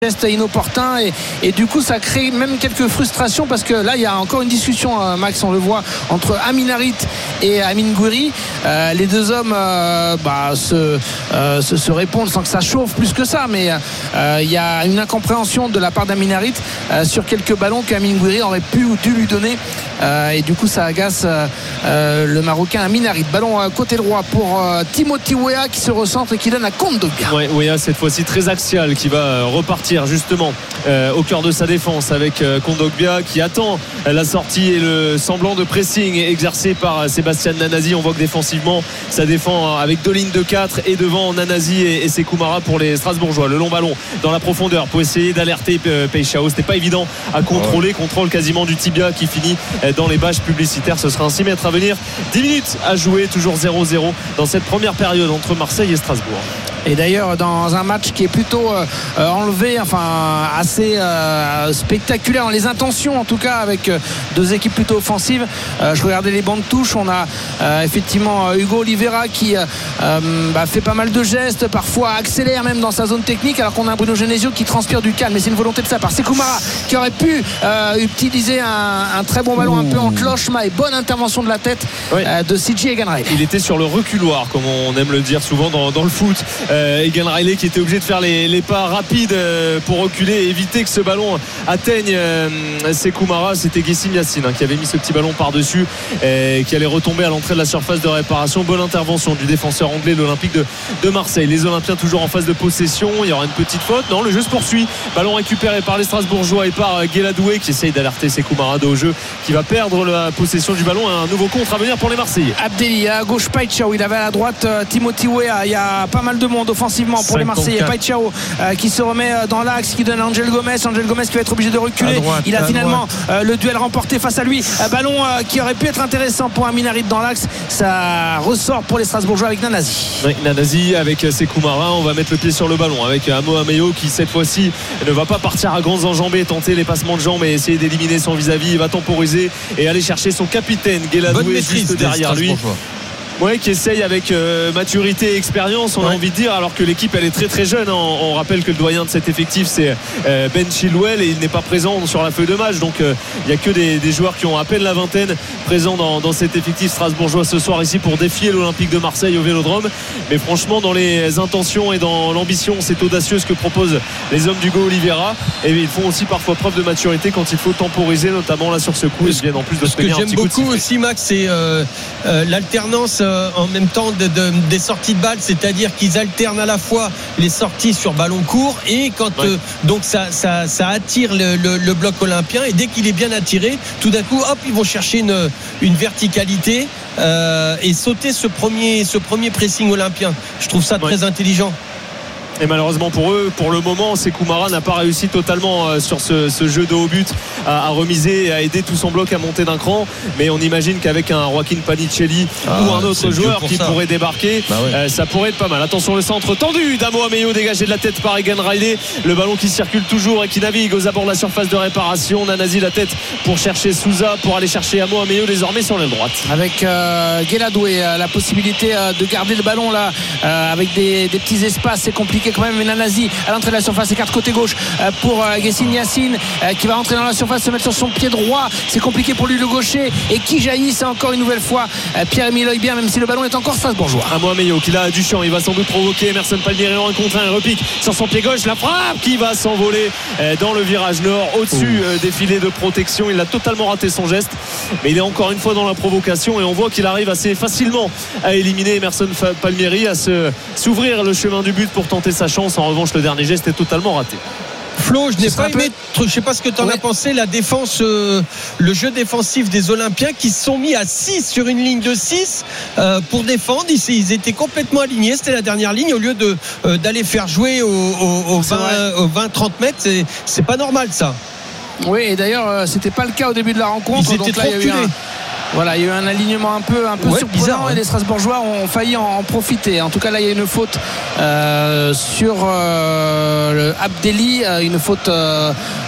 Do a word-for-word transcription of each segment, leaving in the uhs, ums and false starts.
geste inopportun et, et du coup ça crée même quelques frustrations parce que là il y a encore une discussion, Max, on le voit, entre Amin Harit et Amine Gouiri. Euh, les deux hommes euh, bah, se, euh, se, se répondent sans que ça chauffe plus que ça, mais euh, il y a une incompréhension de la part d'Amin Harit euh, sur quelques ballons qu'Amine Gouiri aurait pu ou dû lui donner euh, et du coup ça agace euh, euh, le Marocain Amin Harit. Ballon euh, côté droit pour euh, Timothy Weah qui se recentre et qui donne à Kondogbia. Ouais, Weah cette fois-ci très axial, qui va repartir justement euh, au cœur de sa défense avec euh, Kondogbia qui attend euh, la sortie et le semblant de pressing exercé par euh, Sébastien Nanazi. On voit que défensivement ça défend avec deux lignes de quatre et devant Nanazi et, et Sekou Mara pour les Strasbourgeois. Le long ballon dans la profondeur pour essayer d'alerter euh, Peichao. C'était pas évident à contrôler, contrôle quasiment du tibia qui finit euh, dans les bâches publicitaires. Ce sera un six mètres à venir, dix minutes à jouer, toujours zéro zéro dans cette première période entre Marseille et Strasbourg. Et d'ailleurs dans un match qui est plutôt euh, enlevé, enfin assez euh, spectaculaire dans les intentions en tout cas, avec euh, deux équipes plutôt offensives. Euh, je regardais les bancs de touche, on a euh, effectivement Hugo Oliveira qui euh, bah, fait pas mal de gestes, parfois accélère même dans sa zone technique, alors qu'on a un Bruno Genesio qui transpire du calme, mais c'est une volonté de sa part. Sekou Mara qui aurait pu euh, utiliser un, un très bon ballon, Ouh. un peu en cloche-main, et bonne intervention de la tête oui. euh, de C J Egan Riley. Il était sur le reculoir comme on aime le dire souvent dans, dans le foot. Euh, Egan Riley qui était obligé de faire les, les pas rapides euh, pour reculer et éviter que ce ballon atteigne euh, Sekou Mara. C'était Guessim Yassine hein, qui avait mis ce petit ballon par-dessus et qui allait retomber à l'entrée de la surface de réparation. Bonne intervention du défenseur anglais de l'Olympique de, de Marseille. Les Olympiens toujours en phase de possession. Il y aura une petite faute. Non, le jeu se poursuit. Ballon récupéré par les Strasbourgeois et par Gueladoué qui essaye d'alerter Sekou Mara de haut jeu, qui va perdre la possession du ballon. Un nouveau contre à venir pour les Marseillais. Abdelli à gauche, Peichao, il avait à la droite euh, Timothy Weah. Il y a pas mal de monde offensivement pour les Marseillais. Peichao euh, qui se remet euh, dans l'axe, qui donne à Angel Gomez. Angel Gomez qui va être obligé de reculer. Droite, il a finalement euh, le duel remporté face à lui. Euh, ballon euh, qui aurait pu être intéressant pour Amin Harit dans l'axe. Ça ressort pour les Strasbourgeois avec Nanazi. Oui, Nanazi avec Sekou Mara. On va mettre le pied sur le ballon avec Amo Ameyo qui cette fois-ci ne va pas partir à grandes enjambées, tenter les passements de jambes et essayer d'éliminer son vis-à-vis. Il va temporiser et aller chercher son capitaine Gueladoué juste derrière lui. Ouais, qui essaye avec euh, maturité et expérience, on ouais. a envie de dire, alors que l'équipe elle est très très jeune. On, on rappelle que le doyen de cet effectif c'est euh, Ben Chilwell et il n'est pas présent sur la feuille de match, donc il euh, n'y a que des, des joueurs qui ont à peine la vingtaine présents dans, dans cet effectif strasbourgeois ce soir ici pour défier l'Olympique de Marseille au Vélodrome. Mais franchement, dans les intentions et dans l'ambition, c'est audacieux ce que proposent les hommes d'Hugo Oliveira, et ils font aussi parfois preuve de maturité quand il faut temporiser, notamment là sur ce coup. Ils viennent en plus de ce que j'aime beaucoup aussi, Max, c'est euh, euh, l'alternance euh, en même temps de, de, des sorties de balles, c'est-à-dire qu'ils alternent à la fois les sorties sur ballon court et quand ouais. euh, donc ça, ça, ça attire le, le, le bloc olympien, et dès qu'il est bien attiré, tout d'un coup hop, ils vont chercher une, une verticalité euh, et sauter ce premier, ce premier pressing olympien. Je trouve ça ouais. très intelligent. Et malheureusement pour eux, pour le moment, Sekou Mara n'a pas réussi totalement sur ce, ce jeu de haut but à, à remiser et à aider tout son bloc à monter d'un cran. Mais on imagine qu'avec un Joaquin Panicelli ah, ou un autre joueur qui ça. pourrait débarquer, bah ouais. euh, ça pourrait être pas mal. Attention, le centre tendu d'Amo Ameyo, dégagé de la tête par Egan Riley. Le ballon qui circule toujours et qui navigue aux abords de la surface de réparation. Nanazi la tête pour chercher Souza, pour aller chercher Amo Ameyo désormais sur l'aile droite. Avec euh, Gueladoué, euh, la possibilité euh, de garder le ballon là euh, avec des, des petits espaces, c'est compliqué quand même. Mais Nanazi à l'entrée de la surface écarte côté gauche euh, pour euh, Guessim Yassine euh, qui va rentrer dans la surface, se mettre sur son pied droit. C'est compliqué pour lui, le gaucher, et qui jaillit, c'est encore une nouvelle fois euh, Pierre-Emile Højbjerg, même si le ballon est encore strasbourgeois. Amo Ameyo qui l'a du champ, il va sans doute provoquer Emerson Palmieri en un contre un, repique sur son pied gauche, la frappe qui va s'envoler euh, dans le virage nord au-dessus euh, des filets de protection. Il a totalement raté son geste, mais il est encore une fois dans la provocation et on voit qu'il arrive assez facilement à éliminer Emerson Palmieri, à se, s'ouvrir le chemin du but pour tenter sa chance. En revanche, le dernier geste est totalement raté. Flo, je n'ai pas aimé, peu... je sais pas ce que tu en ouais. as pensé, la défense, euh, le jeu défensif des Olympiens qui se sont mis à six sur une ligne de six euh, pour défendre. Ils, ils étaient complètement alignés, c'était la dernière ligne, au lieu de, euh, d'aller faire jouer aux vingt trente mètres. C'est, c'est pas normal ça. Oui, et d'ailleurs, c'était pas le cas au début de la rencontre. Ils étaient donc là, trop reculés. Voilà, il y a eu un alignement un peu, un peu ouais, surprenant bizarre, ouais. et les Strasbourgeois ont failli en, en profiter. En tout cas, là, il y a une faute euh, sur euh, le Abdelli, euh, une faute euh,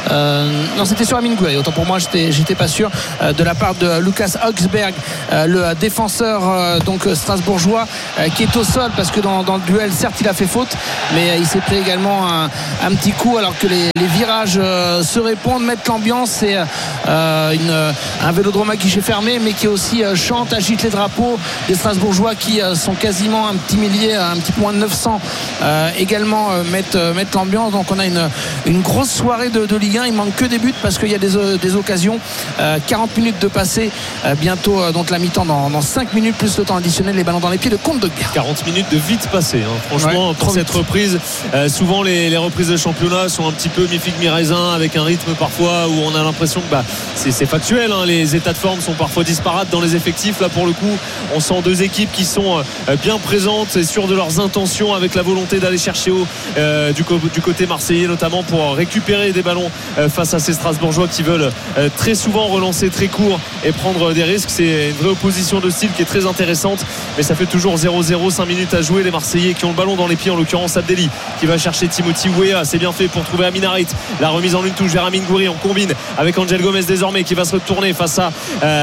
euh, non, c'était sur Amine Gouiri, autant pour moi, j'étais, j'étais pas sûr, euh, de la part de Lucas Högsberg, euh, le défenseur euh, donc strasbourgeois, euh, qui est au sol parce que dans, dans le duel, certes, il a fait faute, mais euh, il s'est pris également un, un petit coup alors que les, les virages euh, se répondent, mettent l'ambiance. C'est euh, une, un vélodrome à guichet fermé, mais qui aussi euh, chante, agite les drapeaux des Strasbourgeois qui euh, sont quasiment un petit millier, un petit peu moins de neuf cents euh, également euh, mettent, euh, mettent l'ambiance. Donc on a une, une grosse soirée de, de Ligue un. Il manque que des buts parce qu'il y a des, euh, des occasions. euh, quarante minutes de passé, euh, bientôt euh, donc la mi-temps dans, dans cinq minutes plus le temps additionnel, les ballons dans les pieds de Kondogbia. quarante minutes de vite passé, hein. Franchement, ouais, pour cette vite. reprise, euh, souvent les, les reprises de championnat sont un petit peu mi-figue mi-raisin, avec un rythme parfois où on a l'impression que bah, c'est, c'est factuel, hein. Les états de forme sont parfois disparates dans les effectifs. Là pour le coup, on sent deux équipes qui sont euh, bien présentes et sûres de leurs intentions, avec la volonté d'aller chercher haut euh, du, co- du côté marseillais, notamment pour récupérer des ballons euh, face à ces Strasbourgeois qui veulent euh, très souvent relancer très court et prendre des risques. C'est une vraie opposition de style qui est très intéressante, mais ça fait toujours zéro zéro, cinq minutes à jouer. Les Marseillais qui ont le ballon dans les pieds, en l'occurrence Abdelli qui va chercher Timothy Weah, c'est bien fait pour trouver Amin Harit. La remise en une touche vers Amine Gouiri, on combine avec Angel Gomez désormais qui va se retourner face à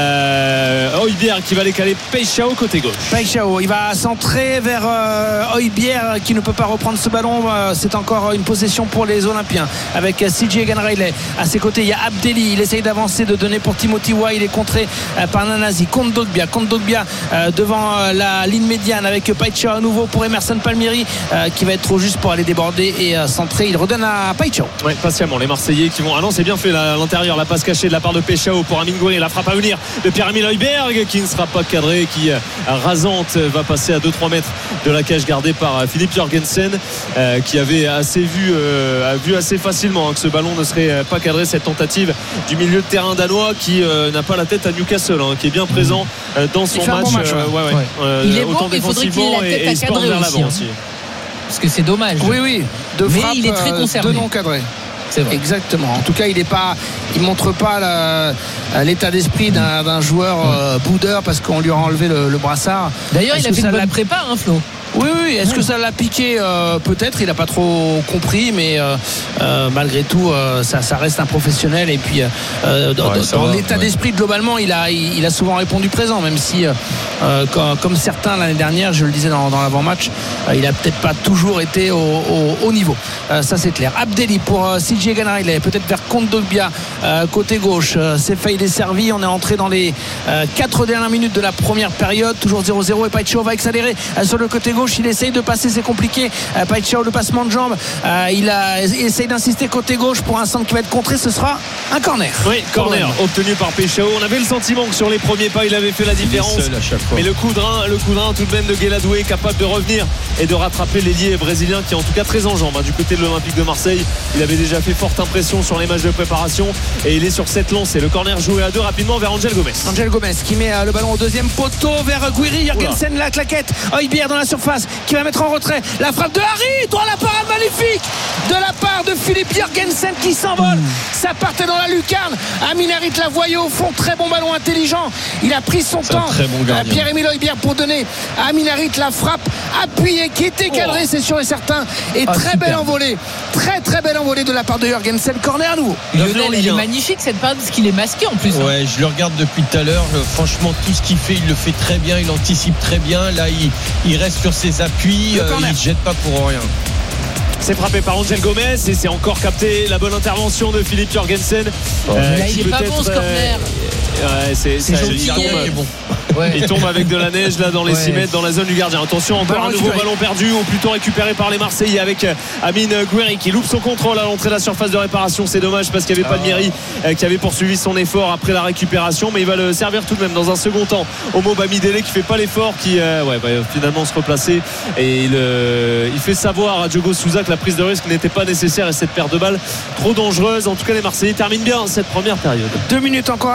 euh, Højbjerg qui va aller caler Peixao côté gauche. Peixao, il va centrer vers euh, Højbjerg qui ne peut pas reprendre ce ballon. euh, c'est encore une possession pour les Olympiens avec C J Egan-Riley à ses côtés. Il y a Abdelli, il essaye d'avancer, de donner pour Timothy Weah, il est contré euh, par Nanasi. Kondogbia, Kondogbia euh, devant euh, la ligne médiane avec Peixao à nouveau pour Emerson Palmieri euh, qui va être trop juste pour aller déborder et euh, centrer. Il redonne à Peixao. Ouais, patiemment les Marseillais qui vont, ah non, c'est bien fait là, à l'intérieur, la passe cachée de la part de Peixao pour Amine Gouiri, la frappe à venir de Pierre-Emile Højbjerg qui ne sera pas cadré, qui euh, rasante va passer à deux trois mètres de la cage gardée par euh, Philippe Jorgensen euh, qui avait assez vu, euh, a vu assez facilement hein, que ce ballon ne serait euh, pas cadré. Cette tentative du milieu de terrain danois qui euh, n'a pas la tête à Newcastle, hein, qui est bien présent euh, dans son match, bon match euh, ouais, ouais. Ouais. Euh, il est autant bon, mais il faudrait qu'il ait la tête et, à et cadrer vers aussi, l'avant hein. aussi. Parce que c'est dommage. Oui, oui, deux Mais frappes, il est très conservé. deux non cadrés. C'est vrai. Exactement. En tout cas, il est pas, il montre pas la, l'état d'esprit d'un, d'un joueur euh, boudeur parce qu'on lui a enlevé le, le brassard. D'ailleurs, Est-ce il a que fait ça une bonne l'a- prépa, hein, Flo. Oui, oui. Est-ce que ça l'a piqué euh, peut-être. Il n'a pas trop compris, mais euh, euh, malgré tout, euh, ça, ça reste un professionnel. Et puis, euh, dans, Ouais, dans- ça dans va, l'état ouais. d'esprit globalement, il a, il, il a souvent répondu présent, même si, euh, euh, comme, comme certains l'année dernière, je le disais dans, dans l'avant-match, euh, il a peut-être pas toujours été au, au, au niveau. Euh, ça, c'est clair. Abdelli pour euh, C J Egan-Riley, peut-être vers Kondogbia, euh, côté gauche. Euh, c'est failli desservi. On est entré dans les euh, quatre dernières minutes de la première période. Toujours zéro zéro et Peixao va accélérer euh, sur le côté gauche. Il essaye de passer, c'est compliqué. Euh, Peixao, le passement de jambe. Euh, il, a, il essaye d'insister côté gauche pour un centre qui va être contré. Ce sera un corner. Oui, corner obtenu par Peixao. On avait le sentiment que sur les premiers pas, il avait fait la différence. Seul à chaque fois. Mais le coup de rein, le coup de rein tout de même de Guéladoué, capable de revenir et de rattraper l'ailier brésilien qui est en tout cas très en jambes. Du côté de l'Olympique de Marseille, il avait déjà fait forte impression sur les matchs de préparation et il est sur cette lancée. Le corner joué à deux rapidement vers Angel Gomez. Angel Gomez qui met euh, le ballon au deuxième poteau vers Gouiri. Jorgensen, la claquette. Højbjerg dans la surface qui va mettre en retrait. La frappe de Harit. Oh, la parade magnifique de la part de Philippe Jorgensen qui s'envole. Ça partait dans la lucarne. Amin Harit la voyait au fond. Très bon ballon intelligent. Il a pris son C'est un temps. très bon gardien. Euh, Pierre-Emile Højbjerg pour donner à Amin Harit la frappe appuyée qui était cadrée, Oh. c'est sûr et certain. Et Ah, très super. belle envolée. Très très belle envolée de la part de Jorgensen. Corner à nouveau. Bienvenue en Lionel, elle Ligue est un. magnifique cette parade parce qu'il est masqué en plus. hein. Ouais, je le regarde depuis tout à l'heure. Euh, Franchement, tout ce qu'il fait, il le fait très bien. Il anticipe très bien. Là, il, il reste sur ses appuis. Le euh, corner. il ne jette pas pour rien. C'est frappé par Angel Gomez et c'est encore capté la bonne intervention de Philippe Jorgensen. Oh. Là, qui il est pas peut-être, bon, ce euh, corner. ouais, c'est, C'est ça, gentil, il, hein. tombe, Il est bon. Ouais. il tombe avec de la neige là dans les Ouais. six mètres dans la zone du gardien. Attention, encore Ballon un nouveau récupéré. ballon perdu ou plutôt récupéré par les Marseillais avec euh, Amine Gouiri qui loupe son contrôle à l'entrée de la surface de réparation. C'est dommage parce qu'il n'y avait pas de Palmieri euh, qui avait poursuivi son effort après la récupération, mais il va le servir tout de même dans un second temps. Homo Bamidele qui fait pas l'effort, qui euh, ouais, va finalement se replacer et il, euh, il fait savoir à Diogo Souza que la prise de risque n'était pas nécessaire et cette perte de balle trop dangereuse. En tout cas, les Marseillais terminent bien cette première période. Deux minutes encore à jouer avant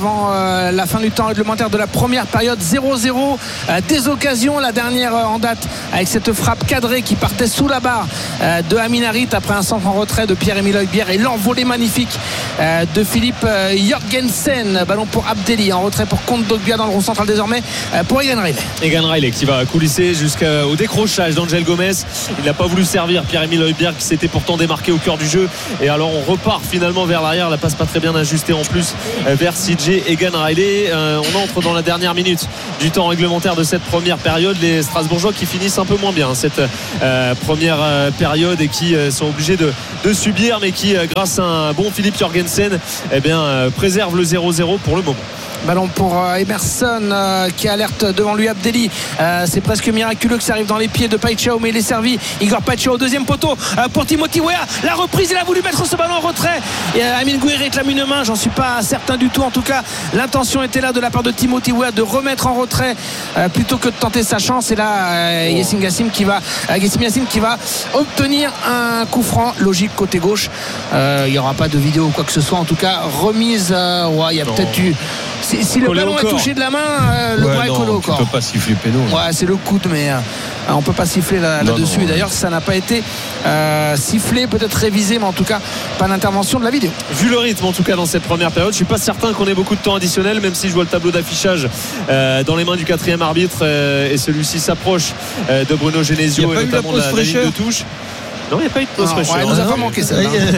avant euh, la fin du temps réglementaire de la première période. Zéro zéro, euh, des occasions, la dernière euh, en date avec cette frappe cadrée qui partait sous la barre euh, de Amin Harit après un centre en retrait de Pierre-Emile Højbjerg et l'envolée magnifique euh, de Philippe euh, Jorgensen. Ballon pour Abdelli, en retrait pour Kondogbia dans le rond central désormais euh, pour Egan Riley. Egan Riley qui va coulisser jusqu'au décrochage d'Angel Gomez. Il n'a pas voulu servir Pierre-Emile Højbjerg qui s'était pourtant démarqué au cœur du jeu, et alors on repart finalement vers l'arrière. La passe pas très bien ajustée en plus vers C J Egan Riley. euh, on entre dans la dernière minute du temps réglementaire de cette première période. Les Strasbourgeois qui finissent un peu moins bien cette euh, première euh, période et qui euh, sont obligés de, de subir, mais qui euh, grâce à un bon Philippe Jorgensen eh bien, euh, préserve le zéro zéro pour le moment. Ballon pour euh, Emerson euh, qui alerte devant lui Abdelli. Euh, c'est presque miraculeux que ça arrive dans les pieds de Paixão, mais il est servi. Igor Paixão au deuxième poteau euh, pour Timothy Weah. La reprise, il a voulu mettre ce ballon en retrait. Et euh, Amine Gouiri réclame une main. J'en suis pas certain du tout. En tout cas, l'intention était là de la part de Timothy Weah de remettre en retrait euh, plutôt que de tenter sa chance. Et là, euh, oh. Yacine Gassim qui va, euh, Gassim Yacine qui va obtenir un coup franc logique côté gauche. Euh, il n'y aura pas de vidéo ou quoi que ce soit. En tout cas, remise. Euh, ouais, il y a non. peut-être eu. Si, si le ballon est touché de la main, euh, le ouais, bras est collé au corps. On ne peut pas siffler péno. Ouais, c'est le coude, mais euh, on ne peut pas siffler là, non, là-dessus. Non, d'ailleurs, ça n'a pas été euh, sifflé, peut-être révisé, mais en tout cas, pas d'intervention de la vidéo. Vu le rythme, en tout cas, dans cette première période, je ne suis pas certain qu'on ait beaucoup de temps additionnel, même si je vois le tableau d'affichage euh, dans les mains du quatrième arbitre euh, et celui-ci s'approche euh, de Bruno Genesio et notamment de la, la ligne de touche. Non, il n'y a pas eu de pause fraîcheur. Ouais, il nous a pas manqué ça.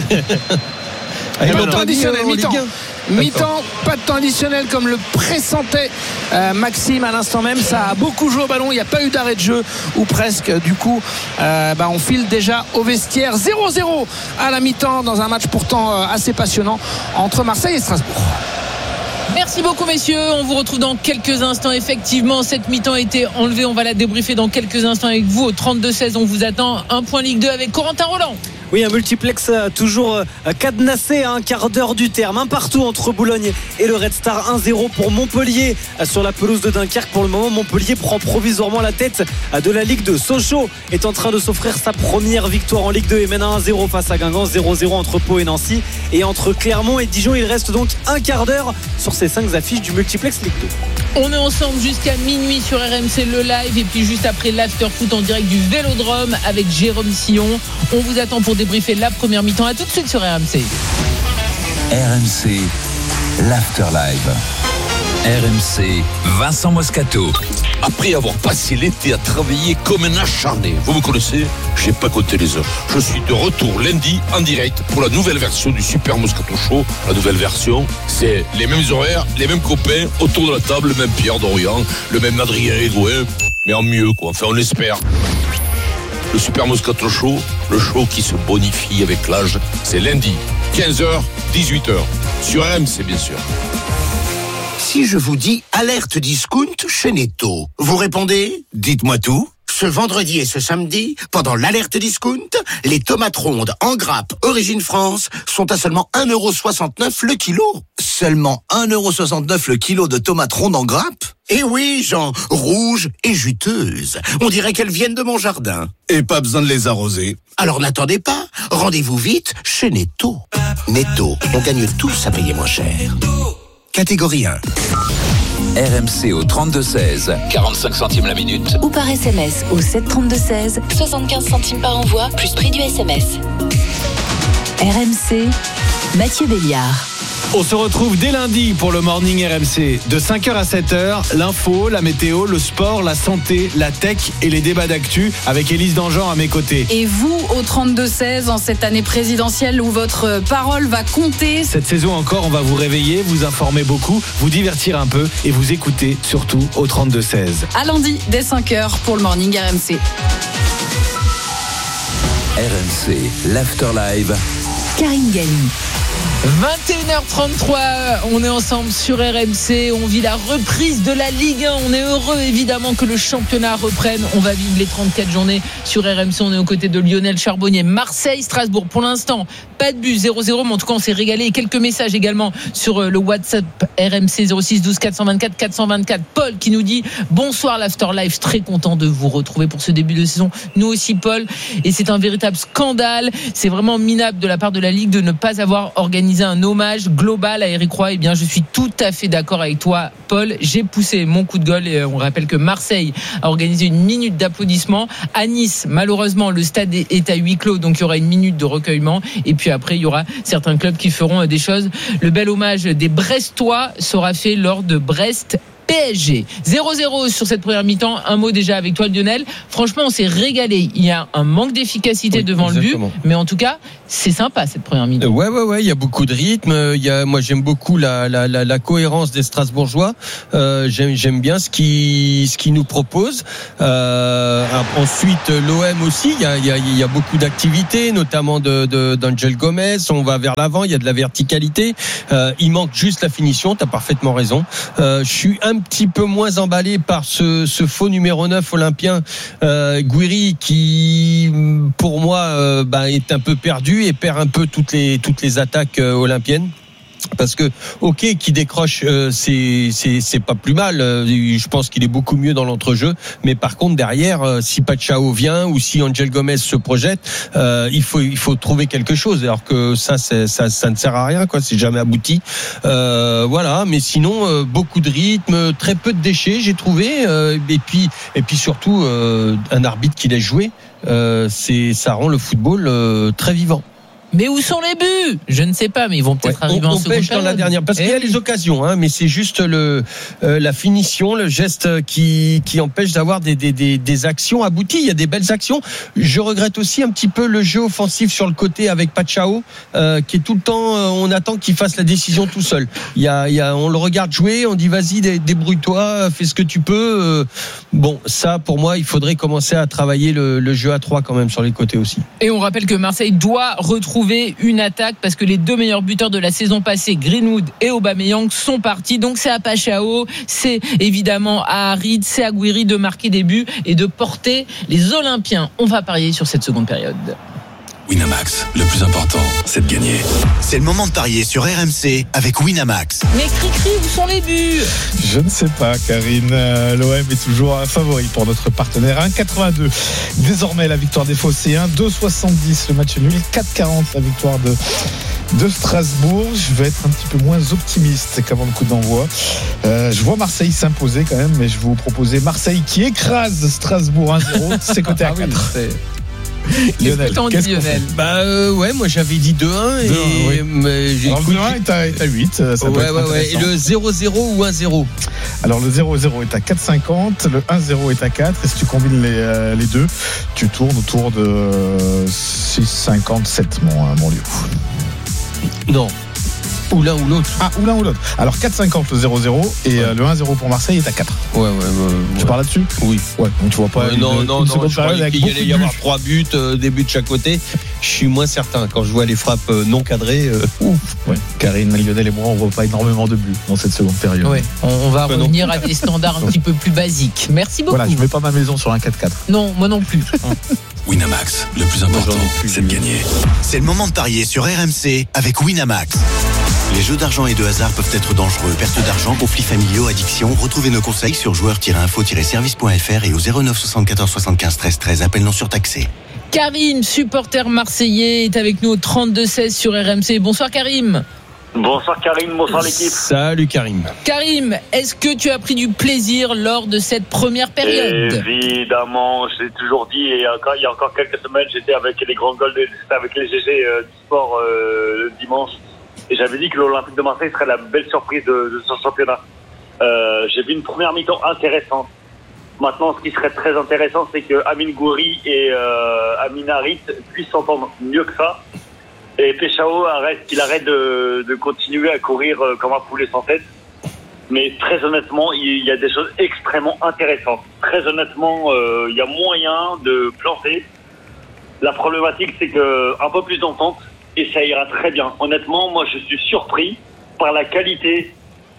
Pas de temps additionnel, mi-temps. Mi-temps, pas de temps additionnel comme le pressentait euh, Maxime à l'instant même. Ça a beaucoup joué au ballon, il n'y a pas eu d'arrêt de jeu, ou presque. Du coup, euh, bah, on file déjà au vestiaire. Zéro zéro à la mi-temps dans un match pourtant euh, assez passionnant entre Marseille et Strasbourg. Merci beaucoup messieurs, on vous retrouve dans quelques instants. Effectivement, cette mi-temps a été enlevée, on va la débriefer dans quelques instants avec vous. Au trente-deux seize, on vous attend. Un point Ligue deux avec Corentin Roland. Oui, un multiplex toujours cadenassé à un quart d'heure du terme. Un partout entre Boulogne et le Red Star. un zéro pour Montpellier sur la pelouse de Dunkerque. Pour le moment, Montpellier prend provisoirement la tête de la Ligue deux. Sochaux est en train de s'offrir sa première victoire en Ligue deux et mène à un zéro face à Guingamp. zéro zéro entre Pau et Nancy. Et entre Clermont et Dijon, il reste donc un quart d'heure sur ces cinq affiches du multiplex Ligue deux. On est ensemble jusqu'à minuit sur R M C le live, et puis juste après l'after foot en direct du Vélodrome avec Jérôme Sillon. On vous attend pour débriefer la première mi-temps. À tout de suite sur R M C. R M C, l'after live. R M C, Vincent Moscato. Après avoir passé l'été à travailler comme un acharné, vous me connaissez, j'ai pas compté les heures. Je suis de retour lundi en direct pour la nouvelle version du Super Moscato Show. La nouvelle version, c'est les mêmes horaires, les mêmes copains autour de la table, le même Pierre Dorian, le même Adrien Edouin, mais en mieux quoi, enfin on espère. Le Super Moscato Show, le show qui se bonifie avec l'âge, c'est lundi, quinze heures, dix-huit heures, sur R M C bien sûr. Si je vous dis alerte discount chez Netto, vous répondez ? Dites-moi tout. Ce vendredi et ce samedi, pendant l'alerte discount, les tomates rondes en grappe Origine France sont à seulement un euro soixante-neuf le kilo. Seulement un euro soixante-neuf le kilo de tomates rondes en grappe ? Eh oui, Jean, rouges et juteuses. On dirait qu'elles viennent de mon jardin. Et pas besoin de les arroser. Alors n'attendez pas, rendez-vous vite chez Netto. Netto, on gagne tous à payer moins cher. Catégorie un. R M C au trente-deux seize, quarante-cinq centimes la minute. Ou par S M S au sept trente-deux seize, soixante-quinze centimes par envoi, plus prix du S M S. R M C, Mathieu Béliard. On se retrouve dès lundi pour le Morning R M C. De cinq heures à sept heures, l'info, la météo, le sport, la santé, la tech et les débats d'actu avec Élise Dangean à mes côtés. Et vous, au trente-deux seize, en cette année présidentielle où votre parole va compter. Cette saison encore, on va vous réveiller, vous informer beaucoup, vous divertir un peu et vous écouter surtout au trente-deux seize. À lundi, dès cinq heures pour le Morning R M C. R M C, l'After Live. Karine Galli. vingt et une heures trente-trois, on est ensemble sur R M C, on vit la reprise de la Ligue un, on est heureux évidemment que le championnat reprenne, on va vivre les trente-quatre journées sur R M C, on est aux côtés de Lionel Charbonnier. Marseille, Strasbourg, pour l'instant pas de but, zéro zéro, mais en tout cas on s'est régalé. Et quelques messages également sur le WhatsApp R M C zéro six douze quatre cent vingt-quatre quatre cent vingt-quatre. Paul qui nous dit bonsoir l'After Live, très content de vous retrouver pour ce début de saison, nous aussi Paul, et c'est un véritable scandale, c'est vraiment minable de la part de la Ligue de ne pas avoir organiser un hommage global à Eric Roy. Eh bien, je suis tout à fait d'accord avec toi, Paul. J'ai poussé mon coup de gueule et on rappelle que Marseille a organisé une minute d'applaudissement. À Nice, malheureusement, le stade est à huis clos, donc il y aura une minute de recueillement. Et puis après, il y aura certains clubs qui feront des choses. Le bel hommage des Brestois sera fait lors de Brest P S G. zéro zéro sur cette première mi-temps. Un mot déjà avec toi, Lionel. Franchement, on s'est régalé. Il y a un manque d'efficacité oui, devant exactement. le but, mais en tout cas, c'est sympa cette première mi-temps. Ouais, ouais, ouais. Il y a beaucoup de rythme. Il y a, moi, j'aime beaucoup la, la, la, la cohérence des Strasbourgeois. Euh, j'aime, j'aime bien ce qu'ils, ce qu'ils nous proposent. Euh, ensuite, l'O M aussi. Il y a, il y a, il y a beaucoup d'activités, notamment de, de, d'Angel Gomez. On va vers l'avant. Il y a de la verticalité. Euh, il manque juste la finition. T'as parfaitement raison. Euh, je suis un un petit peu moins emballé par ce, ce faux numéro neuf olympien euh, Gouiri qui pour moi euh, bah, est un peu perdu et perd un peu toutes les, toutes les attaques euh, olympiennes. Parce que ok, qui décroche, euh, c'est c'est c'est pas plus mal. Euh, je pense qu'il est beaucoup mieux dans l'entrejeu. Mais par contre derrière, euh, si Pachao vient ou si Angel Gomez se projette, euh, il faut il faut trouver quelque chose. Alors que ça c'est, ça ça ne sert à rien quoi. C'est jamais abouti. Euh, voilà. Mais sinon euh, beaucoup de rythme, très peu de déchets j'ai trouvé. Euh, et puis et puis surtout euh, un arbitre qui laisse jouer. Euh, c'est ça rend le football euh, très vivant. Mais où sont les buts ? Je ne sais pas, mais ils vont peut-être ouais, arriver on, en on seconde pêche période. Dans la dernière, parce qu'il y a les occasions, hein, mais c'est juste le euh, la finition, le geste qui qui empêche d'avoir des, des des des actions abouties. Il y a des belles actions. Je regrette aussi un petit peu le jeu offensif sur le côté avec Pachao, euh, qui est tout le temps. Euh, on attend qu'il fasse la décision tout seul. Il y a il y a on le regarde jouer, on dit vas-y dé, débrouille-toi, fais ce que tu peux. Euh, bon, ça pour moi, il faudrait commencer à travailler le, le jeu à trois quand même sur les côtés aussi. Et on rappelle que Marseille doit retrouver une attaque parce que les deux meilleurs buteurs de la saison passée, Greenwood et Aubameyang, sont partis. Donc c'est à Pachao, c'est évidemment à Harit, c'est à Gouiri de marquer des buts et de porter les Olympiens. On va parier sur cette seconde période. Winamax, le plus important, c'est de gagner. C'est le moment de parier sur R M C avec Winamax. Mais Cricri, où sont les buts ? Je ne sais pas, Karine. Euh, L'O M est toujours un favori pour notre partenaire. un virgule quatre-vingt-deux. Désormais, la victoire des Phocéens. deux virgule soixante-dix le match nul. quatre virgule quarante la victoire de, de Strasbourg. Je vais être un petit peu moins optimiste qu'avant le coup d'envoi. Euh, je vois Marseille s'imposer quand même, mais je vais vous proposer Marseille qui écrase Strasbourg un zéro. C'est côté à quatre. Ah oui, Lionel, qu'est-ce que Lionel Bah euh, ouais, moi j'avais dit deux un et oui. mais j'ai alors le deux un est à, est à huit, ça peut ouais, être ouais, ouais. Et le zéro zéro ou un zéro. Alors le zéro zéro est à quatre virgule cinquante, le un zéro est à quatre, et si tu combines les, euh, les deux, tu tournes autour de six virgule cinquante-sept mon, mon lieu. Non. Ou l'un ou l'autre. Ah, ou l'un ou l'autre. Alors quatre virgule cinquante le zéro zéro et ouais. le un zéro pour Marseille est à quatre. Ouais, ouais, ouais. ouais. Tu parles là-dessus ? Oui. Ouais, donc tu vois pas. Ouais, une, non, non, une non. Je croyais qu'il y allait y avoir buts. trois buts, euh, des buts de chaque côté. Je suis moins certain. Quand je vois les frappes euh, non cadrées, euh, ouf. Ouais. Karine, Lionel et moi, on voit pas énormément de buts dans cette seconde période. Ouais. On, on va ouais, revenir non. à des standards un petit peu plus basiques. Merci beaucoup. Voilà, je mets pas ma maison sur un quatre quatre. Non, moi non plus. Winamax, le plus important, c'est de gagner. C'est le moment de parier sur R M C avec Winamax. Les jeux d'argent et de hasard peuvent être dangereux. Perte d'argent, conflits familiaux, addiction. Retrouvez nos conseils sur joueurs tiret info tiret service point f r et au zéro neuf soixante-quatorze soixante-quinze treize treize. Appel non surtaxé. Karim, supporter marseillais, est avec nous au trente-deux seize sur R M C. Bonsoir Karim. Bonsoir Karim, bonsoir l'équipe. Salut Karim. Karim, est-ce que tu as pris du plaisir lors de cette première période ? Évidemment, je l'ai toujours dit, et encore, il y a encore quelques semaines, j'étais avec les grands goals, de, avec les G G euh, du sport euh, le dimanche, et j'avais dit que l'Olympique de Marseille serait la belle surprise de, de ce championnat. Euh, j'ai vu une première mi-temps intéressante. Maintenant, ce qui serait très intéressant, c'est que Amine Gouiri et euh, Amin Harit puissent s'entendre mieux que ça. Et Pechao arrête, qu'il arrête de, de continuer à courir comme un poulet sans tête. Mais très honnêtement, il y a des choses extrêmement intéressantes. Très honnêtement, euh, il y a moyen de planter. La problématique, c'est que un peu plus d'entente et ça ira très bien. Honnêtement, moi, je suis surpris par la qualité,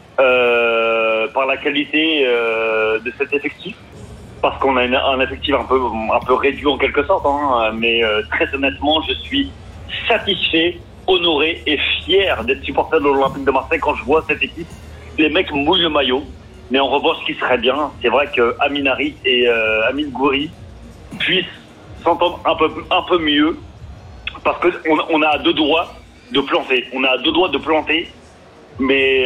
euh, par la qualité euh, de cet effectif. Parce qu'on a une, un effectif un peu, un peu réduit en quelque sorte. Hein, mais euh, très honnêtement, je suis satisfait, honoré et fier d'être supporter de l'Olympique de Marseille quand je vois cette équipe. Les mecs mouillent le maillot, mais en revanche, ce qui serait bien, c'est vrai que Amin Harit et euh, Amine Gouiri puissent s'entendre un peu, un peu mieux, parce qu'on on a à deux doigts de planter. On est à deux doigts de planter, mais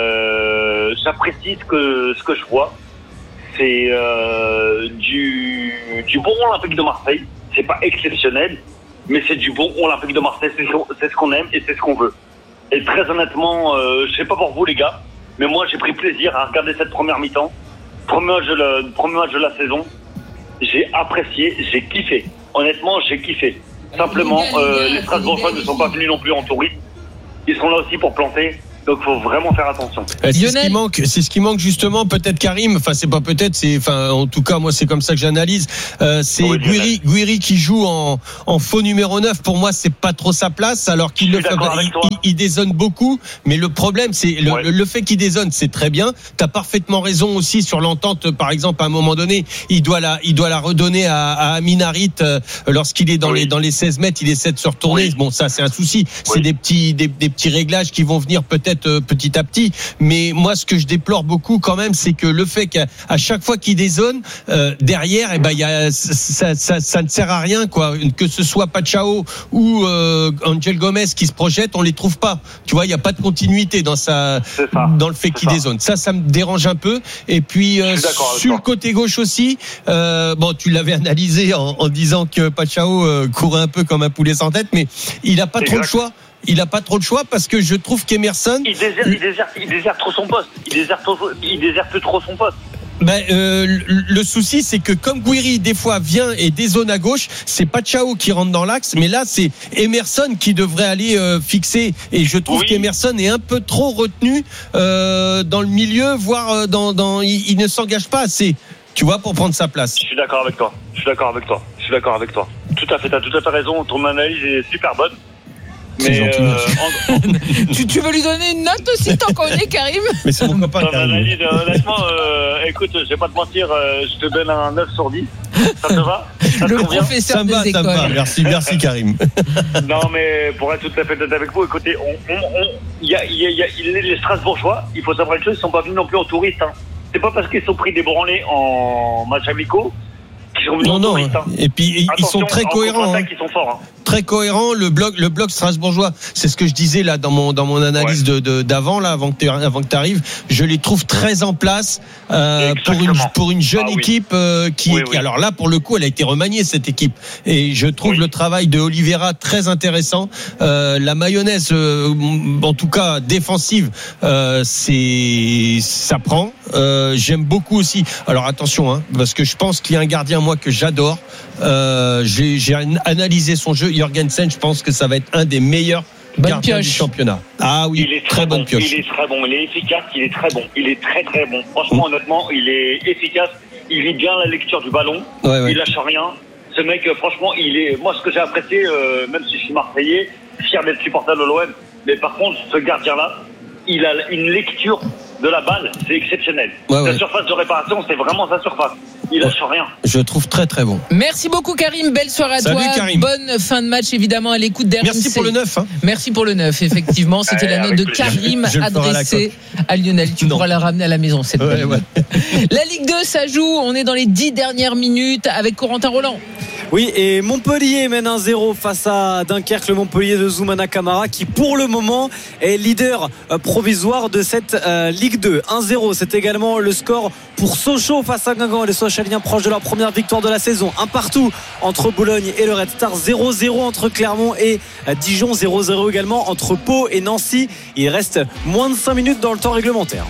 euh, j'apprécie ce que ce que je vois. C'est euh, du du bon Olympique de Marseille. C'est pas exceptionnel, mais c'est du bon Olympique de Marseille. C'est, c'est ce qu'on aime et c'est ce qu'on veut. Et très honnêtement, euh, je sais pas pour vous les gars, mais moi j'ai pris plaisir à regarder cette première mi-temps, premier match de la, premier match de la saison. J'ai apprécié, j'ai kiffé. Honnêtement, j'ai kiffé. Simplement, euh, les Strasbourgeois ne sont pas venus non plus en touriste. Ils sont là aussi pour planter. Donc, il faut vraiment faire attention. C'est ce qui manque, c'est ce qui manque justement, peut-être Karim. Enfin, c'est pas peut-être, c'est, enfin, en tout cas, moi, c'est comme ça que j'analyse. Euh, c'est oui, Guiri, Guiri qui joue en, en faux numéro neuf. Pour moi, c'est pas trop sa place, alors qu'il le fait. Il, il, il dézone beaucoup, mais le problème, c'est le, ouais. le fait qu'il dézone, c'est très bien. T'as parfaitement raison aussi sur l'entente. Par exemple, à un moment donné, il doit la, il doit la redonner à, à Amin Harit euh, lorsqu'il est dans oui. les, dans les seize mètres, il essaie de se retourner. Oui. Bon, ça, c'est un souci. Oui. C'est des petits, des, des petits réglages qui vont venir peut-être petit à petit, mais moi ce que je déplore beaucoup quand même, c'est que le fait qu'à à chaque fois qu'il dézone euh, derrière, et eh ben il y a ça, ça, ça ne sert à rien quoi, que ce soit Pachao ou euh, Angel Gomez qui se projette, on les trouve pas. Tu vois, il y a pas de continuité dans sa dans le fait qu'il ça. dézone. Ça, ça me dérange un peu. Et puis euh, sur le côté gauche aussi, euh, bon, tu l'avais analysé en, en disant que Pachao euh, courait un peu comme un poulet sans tête, mais il a pas exact. trop le choix. Il n'a pas trop de choix parce que je trouve qu'Emerson. Il déserte, il déserte, il déserte trop son poste. Il déserte, il déserte trop son poste. Ben, euh, le, le souci, c'est que comme Guiri, des fois, vient et dézone à gauche, c'est pas Chao qui rentre dans l'axe, mais là, c'est Emerson qui devrait aller euh, fixer. Et je trouve oui. qu'Emerson est un peu trop retenu euh, dans le milieu, voire dans. dans il, il ne s'engage pas assez. Tu vois, pour prendre sa place. Je suis d'accord avec toi. Je suis d'accord avec toi. Je suis d'accord avec toi. Tout à fait. T'as tout à fait raison. Ton analyse est super bonne. C'est mais gentil, euh, en... tu, tu veux lui donner une note aussi, t'en connais, Karim? Mais c'est mon copain, Karim. Analyse, honnêtement, euh, écoute, je vais pas te mentir, euh, je te donne un neuf sur dix. Ça te va? Ça te Le convient? professeur ça me va, des ça me va. Merci, merci, Karim. Non, mais pour être tout à fait honnête avec vous, écoutez, on, on, on, y a, y a, y a, les Strasbourgeois, il faut savoir une chose, ils sont pas venus non plus en touriste. Hein. C'est pas parce qu'ils sont pris des branlés en match amicaux qu'ils sont venus non, en non. touriste. Hein. Et puis, Attention, ils sont très cohérents. Hein. Ils sont forts. Hein. Très cohérent, le bloc, le bloc strasbourgeois. C'est ce que je disais là dans mon dans mon analyse ouais. de, de d'avant là avant que avant que tu arrives. Je les trouve très en place euh, pour une pour une jeune ah, équipe oui. euh, qui, oui, oui. qui alors là pour le coup elle a été remaniée cette équipe et je trouve oui. le travail de Oliveira très intéressant. Euh, la mayonnaise euh, en tout cas défensive euh, c'est ça prend. Euh, j'aime beaucoup aussi. Alors attention hein, parce que je pense qu'il y a un gardien moi que j'adore. Euh, j'ai, j'ai analysé son jeu. Jorgensen, je pense que ça va être un des meilleurs bonne gardiens pioche. du championnat. Ah oui, il est très, très bonne bon. pioche. Il est très bon, il est efficace, il est très bon. Il est très très bon. Franchement, mmh. honnêtement, il est efficace. Il lit bien la lecture du ballon. Ouais, ouais. Il lâche rien. Ce mec, franchement, il est. Moi, ce que j'ai apprécié, euh, même si je suis Marseillais, fier d'être supporter de l'O M, mais par contre, ce gardien-là, il a une lecture de la balle, c'est exceptionnel. Ouais, sa ouais. surface de réparation, c'est vraiment sa surface. Il lâche rien. Je trouve très très bon. Merci beaucoup Karim, belle soirée à Salut, toi. Karim. Bonne fin de match évidemment à l'écoute d'R M C. Merci pour le neuf. Hein. Merci pour le neuf, effectivement. C'était la note de Karim adressée à Lionel. Tu non. pourras la ramener à la maison. Cette ouais, ouais. La Ligue deux, ça joue. On est dans les dix dernières minutes avec Corentin Roland. Oui, et Montpellier mène un zéro face à Dunkerque, le Montpellier de Zoumana Camara qui pour le moment est leader provisoire de cette euh, Ligue deux. un zéro, c'est également le score pour Sochaux face à Guingamp, les Sochaliens proches de leur première victoire de la saison. Un partout entre Boulogne et le Red Star, zéro zéro entre Clermont et Dijon, zéro zéro également entre Pau et Nancy. Il reste moins de cinq minutes dans le temps réglementaire.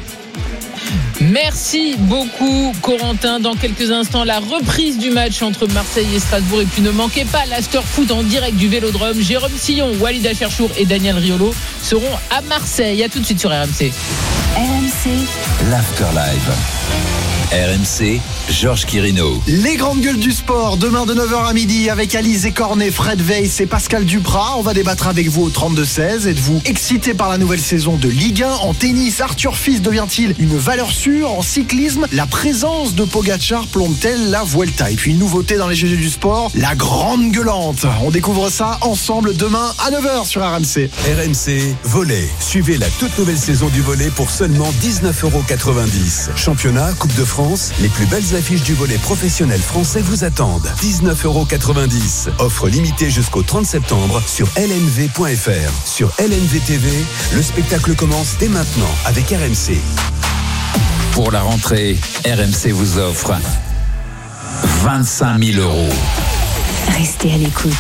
Merci beaucoup Corentin. Dans quelques instants, la reprise du match entre Marseille et Strasbourg. Et puis ne manquez pas l'After Foot en direct du Vélodrome. Jérôme Sillon, Walid Acherchour et Daniel Riolo seront à Marseille. À tout de suite sur R M C. R M C, l'Afterlive. R M C, Georges Quirino. Les grandes gueules du sport, demain de neuf heures à midi avec Alizé Cornet, Fred Weiss et Pascal Duprat. On va débattre avec vous au trente-deux seize. Êtes-vous excité par la nouvelle saison de Ligue un? En tennis, Arthur Fils devient-il une valeur sûre? En cyclisme, la présence de Pogacar plombe-t-elle la Vuelta? Et puis une nouveauté dans les jeux du sport, la grande gueulante. On découvre ça ensemble demain à neuf heures sur R M C. R M C, volley. Suivez la toute nouvelle saison du volley pour seulement dix-neuf euros quatre-vingt-dix. Championnat, Coupe de France, les plus belles affiches du volley professionnel français vous attendent. dix-neuf euros quatre-vingt-dix. Offre limitée jusqu'au trente septembre sur L N V point F R. Sur L N V T V, le spectacle commence dès maintenant avec R M C. Pour la rentrée, R M C vous offre vingt-cinq mille euros. Restez à l'écoute.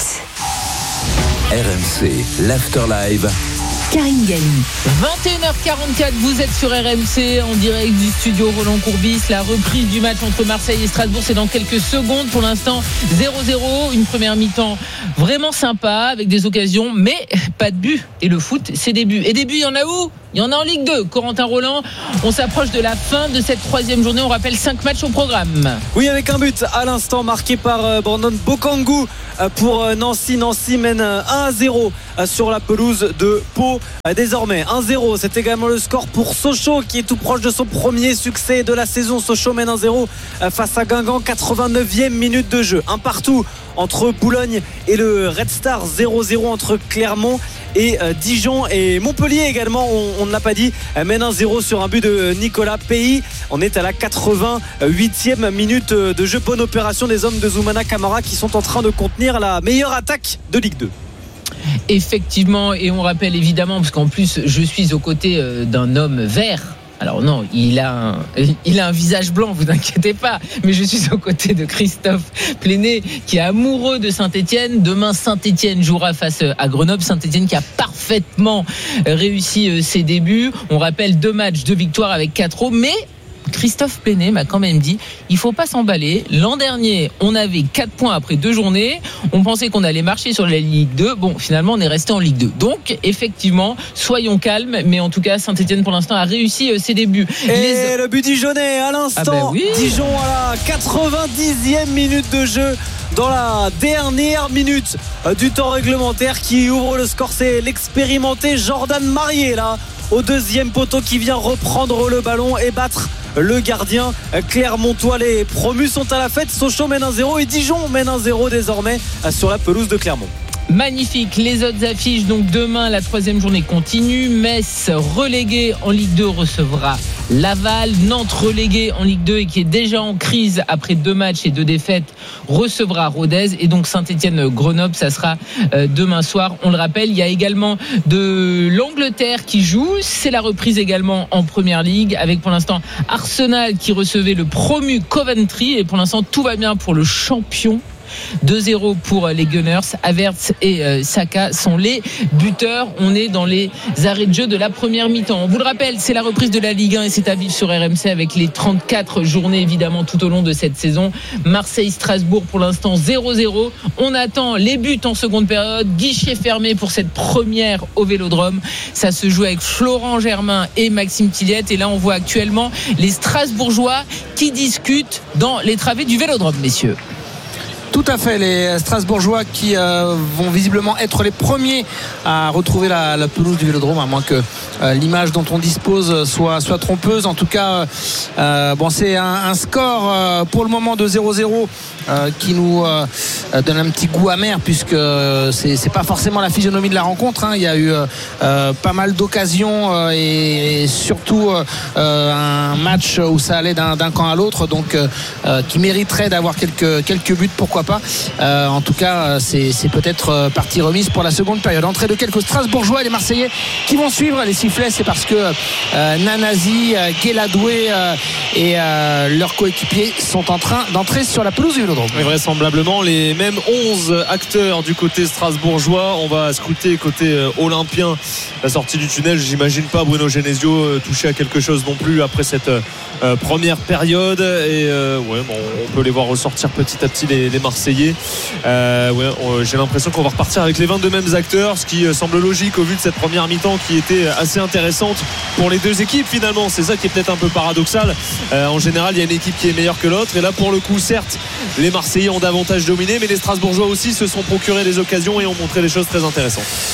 R M C, l'Afterlive. Karine Galli. vingt et une heures quarante-quatre, vous êtes sur R M C en direct du studio Roland Courbis. La reprise du match entre Marseille et Strasbourg, c'est dans quelques secondes. Pour l'instant, zéro zéro. Une première mi-temps vraiment sympa avec des occasions, mais pas de but. Et le foot, c'est des buts. Et des buts, il y en a où ? Il y en a en Ligue deux. Corentin Roland, on s'approche de la fin de cette troisième journée. On rappelle cinq matchs au programme. Oui, avec un but à l'instant marqué par Brandon Bokangu pour Nancy. Nancy mène un à zéro sur la pelouse de Pau. Désormais un zéro, c'est également le score pour Sochaux qui est tout proche de son premier succès de la saison. Sochaux mène un zéro face à Guingamp, quatre-vingt-neuvième minute de jeu. Un partout entre Boulogne et le Red Star, zéro zéro entre Clermont et Dijon, et Montpellier également, on, on ne l'a pas dit, mène un zéro sur un but de Nicolas Pays. On est à la quatre-vingt-huitième minute de jeu. Bonne opération des hommes de Zoumana Camara qui sont en train de contenir la meilleure attaque de Ligue deux. Effectivement, et on rappelle évidemment, parce qu'en plus je suis aux côtés d'un homme vert. Alors non, il a, un, il a un visage blanc, vous inquiétez pas. Mais je suis aux côtés de Christophe Plenet, qui est amoureux de Saint-Etienne. Demain, Saint-Etienne jouera face à Grenoble. Saint-Etienne qui a parfaitement réussi ses débuts. On rappelle deux matchs, deux victoires avec quatre zéro. Mais Christophe Plenet m'a quand même dit, il faut pas s'emballer. L'an dernier, on avait quatre points après deux journées. On pensait qu'on allait marcher sur la Ligue deux. Bon, finalement, on est resté en Ligue deux. Donc, effectivement, soyons calmes. Mais en tout cas, Saint-Etienne, pour l'instant, a réussi ses débuts. Et Les... le but dijonnais à l'instant. Ah ben oui. Dijon à la quatre-vingt-dixième minute de jeu. Dans la dernière minute du temps réglementaire, qui ouvre le score, c'est l'expérimenté Jordan Marier, là, au deuxième poteau, qui vient reprendre le ballon et battre le gardien clermontois. Les promus sont à la fête. Sochaux mène un zéro et Dijon mène un zéro désormais sur la pelouse de Clermont. Magnifique, les autres affiches. Donc demain, la troisième journée continue. Metz relégué en Ligue deux recevra Laval. Nantes relégué en Ligue deux et qui est déjà en crise après deux matchs et deux défaites recevra Rodez. Et donc Saint-Etienne-Grenoble, ça sera demain soir. On le rappelle, il y a également de l'Angleterre qui joue. C'est la reprise également en Première Ligue avec pour l'instant Arsenal qui recevait le promu Coventry. Et pour l'instant, tout va bien pour le champion. deux zéro pour les Gunners. Havertz et euh, Saka sont les buteurs. On est dans les arrêts de jeu de la première mi-temps. On vous le rappelle, c'est la reprise de la Ligue un et c'est à vivre sur R M C avec les trente-quatre journées évidemment tout au long de cette saison. Marseille-Strasbourg pour l'instant zéro zéro. On attend les buts en seconde période. Guichet fermé pour cette première au Vélodrome. Ça se joue avec Florent Germain et Maxime Tilliette. Et là on voit actuellement les Strasbourgeois qui discutent dans les travées du Vélodrome, messieurs. Tout à fait, les Strasbourgeois qui euh, vont visiblement être les premiers à retrouver la, la pelouse du Vélodrome, à moins que euh, l'image dont on dispose soit, soit trompeuse. En tout cas, euh, bon, c'est un, un score euh, pour le moment de zéro zéro euh, qui nous euh, donne un petit goût amer, puisque c'est, c'est pas forcément la physionomie de la rencontre, hein. Il y a eu euh, pas mal d'occasions euh, et, et surtout euh, un match où ça allait d'un, d'un camp à l'autre, donc euh, qui mériterait d'avoir quelques, quelques buts, pourquoi pas. Euh, en tout cas, c'est, c'est peut-être partie remise pour la seconde période. Entrée de quelques Strasbourgeois et les Marseillais qui vont suivre les sifflets. C'est parce que euh, Nanazi, euh, Guéladoué euh, et euh, leurs coéquipiers sont en train d'entrer sur la pelouse du Vélodrome. Et vraisemblablement les mêmes onze acteurs du côté strasbourgeois. On va scruter côté euh, olympien la sortie du tunnel. J'imagine pas Bruno Genesio euh, touché à quelque chose non plus après cette euh, première période. Et euh, ouais, bon, on peut les voir ressortir petit à petit les, les Marseillais. Euh, ouais, on, j'ai l'impression qu'on va repartir avec les vingt-deux mêmes acteurs, ce qui euh, semble logique au vu de cette première mi-temps qui était assez intéressante pour les deux équipes finalement. C'est ça qui est peut-être un peu paradoxal. Euh, en général, il y a une équipe qui est meilleure que l'autre. Et là, pour le coup, certes, les Marseillais ont davantage dominé, mais les Strasbourgeois aussi se sont procurés des occasions et ont montré des choses très intéressantes.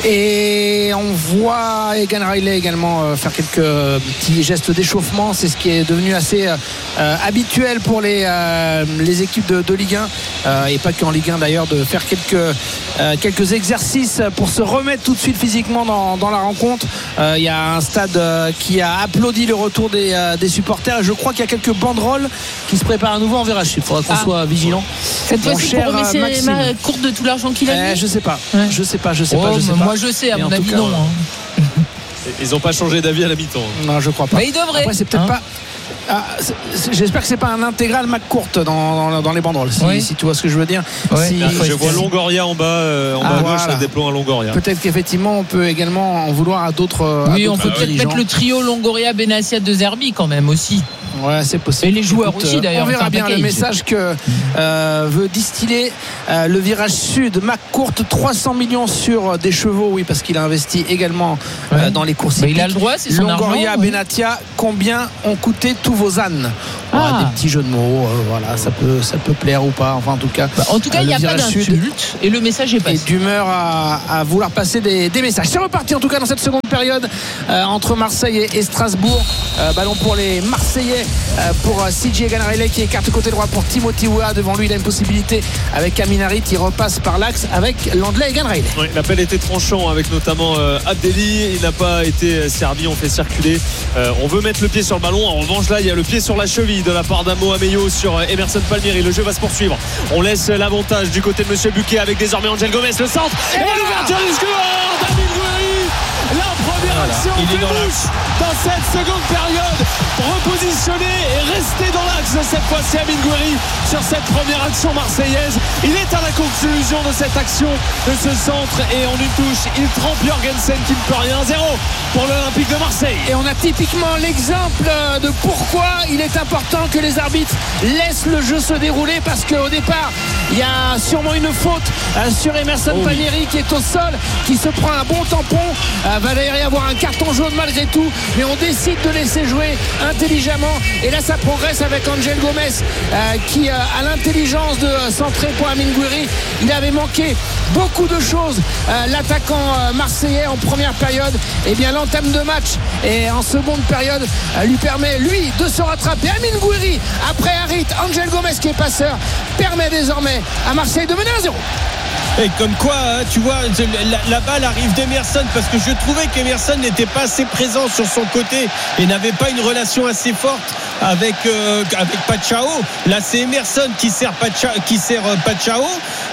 Et on voit Egan Riley également euh, faire quelques petits gestes d'échauffement. C'est ce qui est devenu assez euh, habituel pour les, euh, les équipes de, de Ligue un euh, et pas qu'en Ligue un d'ailleurs, de faire quelques, euh, quelques exercices pour se remettre tout de suite physiquement dans, dans la rencontre. Euh, il y a un stade euh, qui a applaudi le retour des, euh, des supporters et je crois qu'il y a quelques banderoles qui se préparent à nouveau en virage. Il faudra qu'on ah. soit vigilant. Cette fois-ci pour remettre ma courte de tout l'argent qu'il a mis euh, Je sais pas. Ouais. Je sais pas. Je sais oh, pas. Je sais pas. Moi je sais. À mon avis cas, non. Hein. Ils n'ont pas changé d'avis à la mi-temps. Non, je crois pas. Mais ils devraient. Après, c'est peut-être hein. pas. Ah, c'est, c'est, j'espère que c'est pas un intégral McCourt dans, dans, dans les banderoles si, oui. si tu vois ce que je veux dire ouais. si, Là, je vois Longoria en bas euh, en ah, bas à gauche voilà. Ça déploie un Longoria. Peut-être qu'effectivement on peut également en vouloir à d'autres oui à d'autres on peut ah, peut-être oui. mettre le trio Longoria Benassia de Zerbi quand même aussi. Ouais, c'est possible. Et les joueurs Écoute, aussi d'ailleurs. On verra bien le message que euh, veut distiller euh, le virage sud. McCourt, trois cents millions sur des chevaux, oui, parce qu'il a investi également euh, ouais. dans les courses hippiques. Il a le droit, c'est son Longoria, argent. Benassia, combien ont coûté tous vos ânes ah. Ouais, des petits jeux de mots, euh, voilà, ça peut, ça peut plaire ou pas. Enfin, en tout cas, bah, en tout cas, il n'y a pas d'insulte et le message est passé. Et d'humeur à, à vouloir passer des, des messages. C'est reparti en tout cas dans cette seconde période euh, entre Marseille et, et Strasbourg. Euh, ballon pour les Marseillais, euh, pour C J Egan Riley qui écarte côté droit pour Timothy Weah. Devant lui, il a une possibilité avec Aminarit. Il repasse par l'axe avec l'Anglais Egan Riley. Oui, l'appel était tranchant avec notamment euh, Abdelli. Il n'a pas été servi. On fait circuler. Euh, on veut mettre le pied sur le ballon. En revanche, là, il y a le pied sur la cheville de la part d'Amo Ameyo sur Emerson Palmieri. Le jeu va se poursuivre. On laisse l'avantage du côté de Monsieur Buquet avec désormais Angel Gomez. Le centre et, et l'ouverture du score d'Amine Gouiri. La première voilà. action qui bouge dans cette seconde période. Repositionné et resté dans l'axe cette fois-ci Amine Gouiri sur cette première action marseillaise. Il est à la conclusion de cette action, de ce centre, et en une touche il trempe Jorgensen qui ne peut rien. Zéro pour l'Olympique de Marseille. Et on a typiquement l'exemple de pourquoi il est important que les arbitres laissent le jeu se dérouler, parce qu'au départ il y a sûrement une faute sur Emerson oh Palmieri oui. qui est au sol, qui se prend un bon tampon. Euh, va d'ailleurs y avoir un carton jaune malgré tout, mais on décide de laisser jouer intelligemment, et là ça progresse avec Angel Gomez euh, qui euh, a l'intelligence de euh, centrer pour Amine Gouiri. Il avait manqué beaucoup de choses, euh, l'attaquant euh, marseillais en première période. Et bien l'entame de match et en seconde période euh, lui permet lui de se rattraper. Amine Gouiri après Harit, Angel Gomez qui est passeur, permet désormais à Marseille de mener à zéro. Et comme quoi, hein, tu vois, la, la balle arrive d'Emerson, parce que je trouvais qu'Emerson n'était pas assez présent sur son côté et n'avait pas une relation assez forte avec euh, avec Pachao. Là, c'est Emerson qui sert Pachao, qui sert Pachao.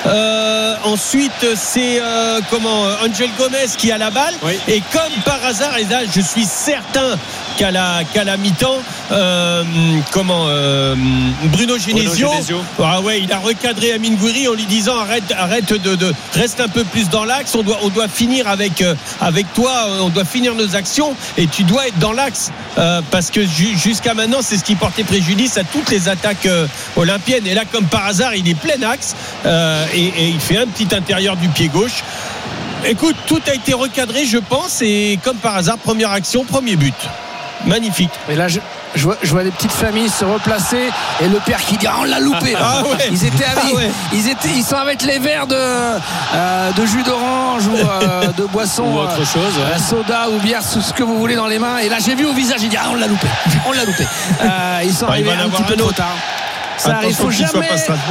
Euh, ensuite, c'est euh, comment Angel Gomez qui a la balle. Oui. Et comme par hasard, et là, je suis certain qu'à la qu'à la mi-temps, euh, comment euh, Bruno Genesio, ah ouais, il a recadré Amine Gouiri en lui disant arrête, arrête de, de reste un peu plus dans l'axe. On doit, on doit finir avec euh, avec toi. On doit finir nos actions et tu dois être dans l'axe euh, parce que ju- jusqu'à maintenant, c'est ce qui portait préjudice à toutes les attaques euh, olympiennes. Et là, comme par hasard, il est plein axe euh, et, et il fait un petit intérieur du pied gauche. Écoute, tout a été recadré, je pense, et comme par hasard, première action, premier but. Magnifique. Et là, je, je, vois, je vois des petites familles se replacer et le père qui dit ah, on l'a loupé. Ah ouais. Ils étaient avec, ah ouais. ils étaient, ils sont avec les verres de, euh, de jus d'orange ou euh, de boisson, ou autre chose, euh, ouais. soda ou bière, tout ce que vous voulez dans les mains. Et là, j'ai vu au visage, il dit ah, on l'a loupé, on l'a loupé. Euh, ils sont bah, arrivés un petit peu trop tard. Ça arrive, faut jamais.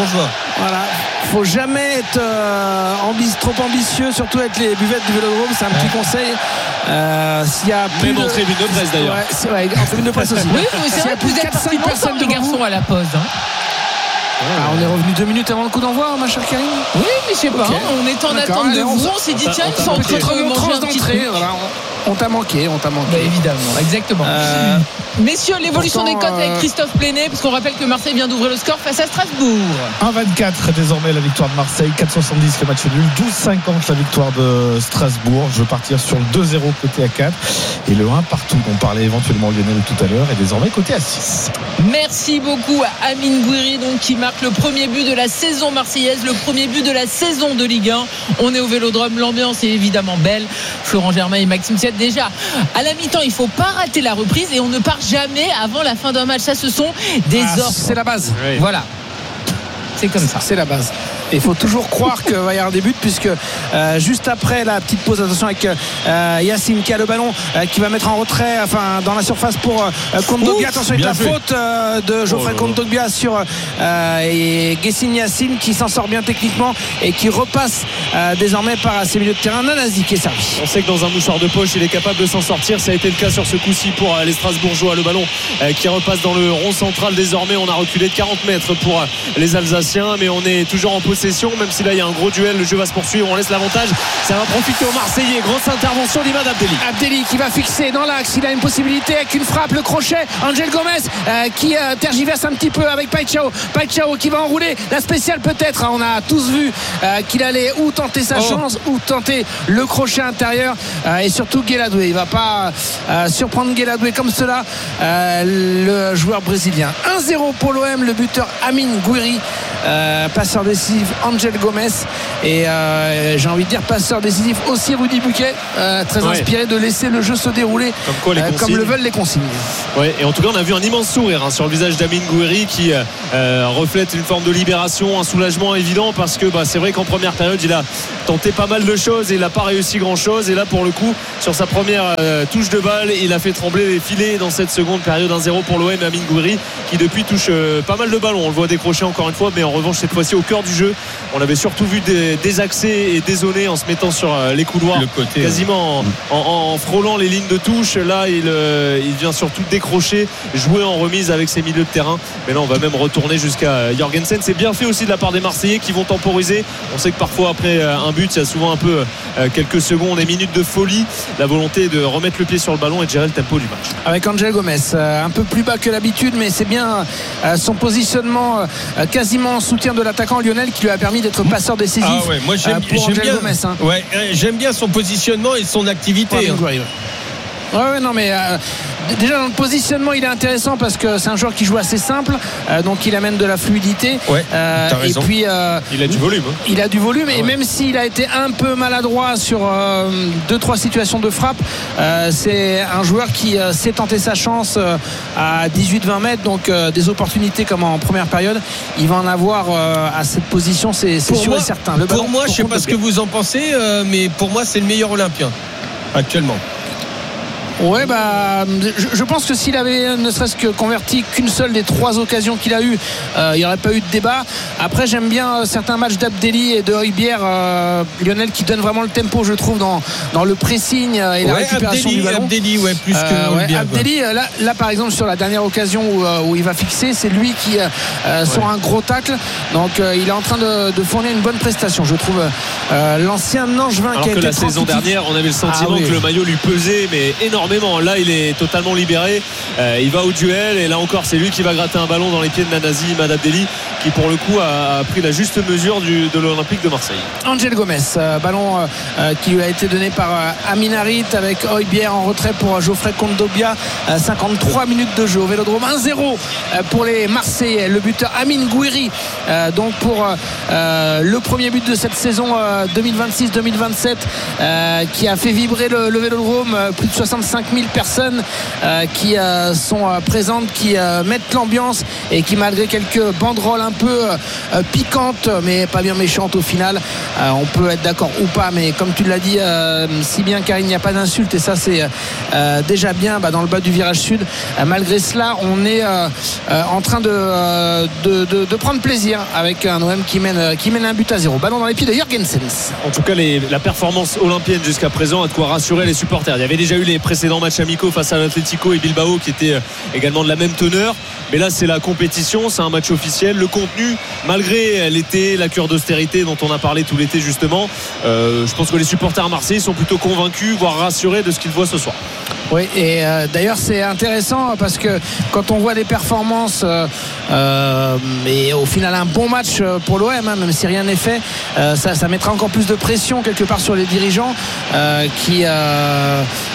Voilà, faut jamais être euh, ambi- trop ambitieux, surtout avec les buvettes du Vélodrome. C'est un petit ouais. conseil. Euh, s'il y a plus même en tribune de presse d'ailleurs. Ouais, c'est vrai, en tribune de presse aussi. Oui, c'est vrai que vous êtes partis longtemps les garçons à la pause. Hein. Ah, on est revenu deux minutes avant le coup d'envoi, ma chère Karine. Oui, mais je sais pas. Okay. On est en D'accord, attente de on vous. On s'est dit tiens, ils sont en train de manger un petit truc. Voilà, on, on t'a manqué, on t'a manqué. Bah, évidemment, exactement. Euh, Messieurs, l'évolution pourtant, des cotes avec euh... Christophe Pléné, parce qu'on rappelle que Marseille vient d'ouvrir le score face à Strasbourg. un vingt-quatre désormais la victoire de Marseille, quatre soixante-dix le match nul, douze cinquante la victoire de Strasbourg. Je veux partir sur le deux zéro côté à quatre et le un partout dont parlait éventuellement Lionel tout à l'heure est désormais côté à six. Merci beaucoup à Amine Gouiri, donc qui marque le premier but de la saison marseillaise, le premier but de la saison de Ligue un. On est au Vélodrome, l'ambiance est évidemment belle. Florent Germain et Maxime Siette, déjà à la mi-temps, il ne faut pas rater la reprise et on ne part jamais avant la fin d'un match. Ça, ce sont des ah, ordres. C'est la base. Oui. Voilà. C'est comme ça. C'est la base. Il faut toujours croire qu'il va y avoir des buts, puisque euh, juste après la petite pause, attention avec euh, Yacine qui a le ballon, euh, qui va mettre en retrait, enfin dans la surface pour euh, Kondogbia. Attention avec la joué. faute euh, de Geoffrey oh Kondogbia sur euh, et Guessine Yacine qui s'en sort bien techniquement et qui repasse euh, désormais par ses milieux de terrain. Nanasi qui est servi. On sait que dans un mouchoir de poche il est capable de s'en sortir, ça a été le cas sur ce coup-ci pour euh, les Strasbourgeois. Le ballon euh, qui repasse dans le rond central désormais. On a reculé de quarante mètres pour euh, les Alsaciens, mais on est toujours en possession, même si là il y a un gros duel. Le jeu va se poursuivre, on laisse l'avantage, ça va profiter aux Marseillais. Grosse intervention d'Imad Abdelli. Abdelli qui va fixer dans l'axe, il a une possibilité avec une frappe, le crochet. Angel Gomez euh, qui euh, tergiverse un petit peu avec Paixão. Paixão qui va enrouler la spéciale peut-être. On a tous vu euh, qu'il allait ou tenter sa oh. chance ou tenter le crochet intérieur, euh, et surtout Guéladoué. Il va pas euh, surprendre Guéladoué comme cela, euh, le joueur brésilien. un zéro pour l'O M, le buteur Amine Gouiri, euh, passeur décisif Angel Gomez, et euh, j'ai envie de dire passeur décisif aussi Rudy Buquet, euh, très ouais. inspiré de laisser le jeu se dérouler comme, quoi, les euh, comme le veulent les consignes. Ouais, et en tout cas on a vu un immense sourire hein, sur le visage d'Amine Gouiri qui euh, reflète une forme de libération, un soulagement évident, parce que bah, c'est vrai qu'en première période il a tenté pas mal de choses et il n'a pas réussi grand chose, et là pour le coup sur sa première euh, touche de balle il a fait trembler les filets dans cette seconde période. Un zéro pour l'O M. Amine Gouiri qui depuis touche euh, pas mal de ballons, on le voit décrocher encore une fois, mais en revanche cette fois-ci au cœur du jeu. On l'avait surtout vu dé- désaxer et dézoner en se mettant sur euh, les couloirs, le côté, quasiment ouais. en, en, en frôlant les lignes de touche. Là il, euh, il vient surtout décrocher, jouer en remise avec ses milieux de terrain, mais là on va même retourner jusqu'à Jorgensen. C'est bien fait aussi de la part des Marseillais qui vont temporiser. On sait que parfois après un but il y a souvent un peu euh, quelques secondes et minutes de folie, la volonté de remettre le pied sur le ballon et de gérer le tempo du match. Avec Angel Gomez euh, un peu plus bas que l'habitude, mais c'est bien euh, son positionnement euh, quasiment en soutien de l'attaquant Lionel qui lui a permis d'être passeur décisif. Ah ouais, moi j'aime, euh, pour j'aime Angel bien, Gomez, hein. ouais, j'aime bien son positionnement et son activité. Ouais, hein. Ouais, ouais, non, mais euh, déjà dans le positionnement il est intéressant parce que c'est un joueur qui joue assez simple, euh, donc il amène de la fluidité. Ouais, euh, t'as raison. Et puis euh, il a du volume. Hein. Il a du volume, ah, et ouais. même s'il a été un peu maladroit sur euh, deux trois situations de frappe, euh, c'est un joueur qui euh, sait tenter sa chance euh, à dix-huit vingt mètres, donc euh, des opportunités comme en première période, il va en avoir euh, à cette position, c'est, c'est sûr moi, et certain. Le pour ballon, moi, pour je sais pas ce que vous en pensez, euh, mais pour moi c'est le meilleur Olympien actuellement. Ouais, bah, je, je pense que s'il avait ne serait-ce que converti qu'une seule des trois occasions qu'il a eues, euh, il n'y aurait pas eu de débat. Après, j'aime bien certains matchs d'Abdelli et de Højbjerg, euh, Lionel, qui donne vraiment le tempo, je trouve, dans, dans le pressing et la ouais, récupération Abdelli, du ballon. Abdelli, ouais, plus que euh, ouais, Højbjerg, Abdelli, là, là, par exemple, sur la dernière occasion où, où il va fixer, c'est lui qui euh, sort ouais. un gros tacle. Donc, euh, il est en train de, de fournir une bonne prestation, je trouve. Euh, l'ancien Langevin Alors qui a que été la saison dernière, on avait le sentiment ah, oui. que le maillot lui pesait, mais énormément. Là, il est totalement libéré, euh, il va au duel, et là encore c'est lui qui va gratter un ballon dans les pieds de Nanasi, Imad Abdelli, qui pour le coup a, a pris la juste mesure du, de l'Olympique de Marseille. Angel Gomez, euh, ballon euh, qui lui a été donné par euh, Amin Harit avec Højbjerg en retrait pour Geoffrey Kondogbia. euh, cinquante-trois minutes de jeu au Vélodrome. Un zéro euh, pour les Marseillais, le buteur Amine Gouiri, euh, donc pour euh, le premier but de cette saison euh, deux mille vingt-six deux mille vingt-sept, euh, qui a fait vibrer le, le Vélodrome. euh, plus de soixante-cinq mille personnes Euh, qui euh, sont euh, présentes, qui euh, mettent l'ambiance, et qui malgré quelques banderoles un peu euh, piquantes mais pas bien méchantes au final, euh, on peut être d'accord ou pas, mais comme tu l'as dit euh, si bien Karine, il n'y a pas d'insulte, et ça c'est euh, déjà bien bah, dans le bas du virage sud. Euh, malgré cela on est euh, euh, en train de, euh, de, de, de prendre plaisir avec un O M qui mène, qui mène un but à zéro. Ballon dans les pieds de Jorgensen. En tout cas les, la performance olympienne jusqu'à présent a de quoi rassurer les supporters. Il y avait déjà eu les précédents matchs amicaux face à l'Atlético et Bilbao qui étaient également de la même teneur, mais là c'est la compétition, c'est un match officiel. Le contenu, malgré l'été, la cure d'austérité dont on a parlé tout l'été justement, euh, je pense que les supporters à Marseille sont plutôt convaincus, voire rassurés de ce qu'ils voient ce soir. Oui, et euh, d'ailleurs c'est intéressant parce que quand on voit des performances euh, euh, et au final un bon match pour l'O M, hein, même si rien n'est fait, euh, ça, ça mettra encore plus de pression quelque part sur les dirigeants euh, qui euh,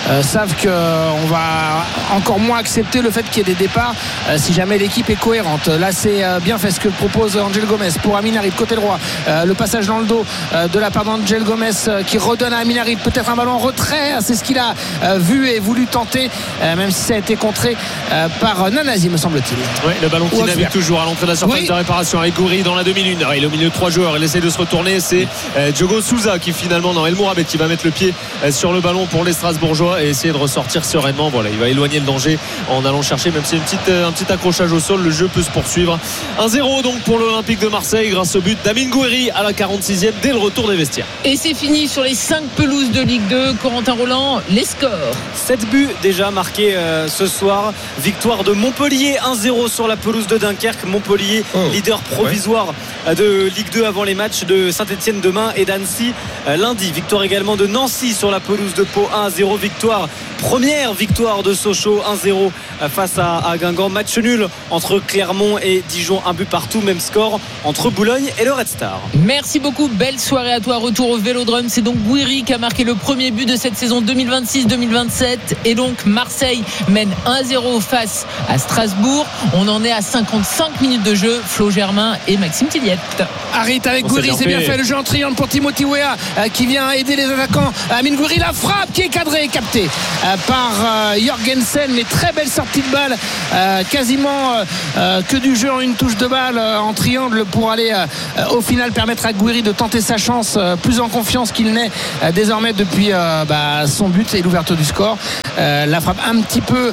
euh, savent qu'on va encore moins accepter le fait qu'il y ait des départs euh, si jamais l'équipe est cohérente. Là c'est euh, bien fait ce que propose Angel Gomez pour Amin Harit côté droit, euh, le passage dans le dos euh, de la part d'Angel Gomez euh, qui redonne à Amin Harit peut-être un ballon en retrait, c'est ce qu'il a euh, vu et voulu tenter, euh, même si ça a été contré euh, par Nanazi me semble-t-il. Oui, le ballon qui navigue toujours à l'entrée de la surface oui. de réparation avec Gouiri dans la demi-lune. Il est au milieu de trois joueurs, il essaie de se retourner, c'est euh, Diogo Souza qui finalement dans El Mourabet qui va mettre le pied euh, sur le ballon pour les Strasbourgeois et essayer de ressortir sereinement. Voilà, il va éloigner le danger en allant chercher, même si une petite, euh, un petit accrochage au sol, le jeu peut se poursuivre. un zéro donc pour l'Olympique de Marseille grâce au but d'Amine Gouiri à la quarante-sixième dès le retour des vestiaires. Et c'est fini sur les cinq pelouses de Ligue deux. Corentin Roland, les scores. sept buts déjà marqués euh, ce soir. Victoire de Montpellier un zéro sur la pelouse de Dunkerque. Montpellier oh. leader provisoire ouais. de Ligue deux avant les matchs de Saint-Etienne demain et d'Annecy euh, lundi. Victoire également de Nancy sur la pelouse de Pau un à zéro. Victoire, première victoire de Sochaux un zéro face à, à Guingamp. Match nul entre Clermont et Dijon, un but partout, même score entre Boulogne et le Red Star. Merci beaucoup, belle soirée à toi. Retour au Vélodrome, c'est donc Gouiri qui a marqué le premier but de cette saison deux mille vingt-six deux mille vingt-sept et donc Marseille mène un à zéro face à Strasbourg. On en est à cinquante-cinq minutes de jeu. Flo Germain et Maxime Tilliette. Harit avec Gouiri, c'est bien fait, le jeu en triangle pour Timothy Weah euh, qui vient aider les attaquants. Amine Gouiri, la frappe qui est cadrée et captée euh, par euh, Jorgensen, mais très belle sortie de balle, euh, quasiment euh, euh, que du jeu en une touche de balle euh, en triangle pour aller euh, au final permettre à Gouiri de tenter sa chance, euh, plus en confiance qu'il n'est euh, désormais depuis euh, bah, son but et l'ouverture du score. Euh, la frappe un petit peu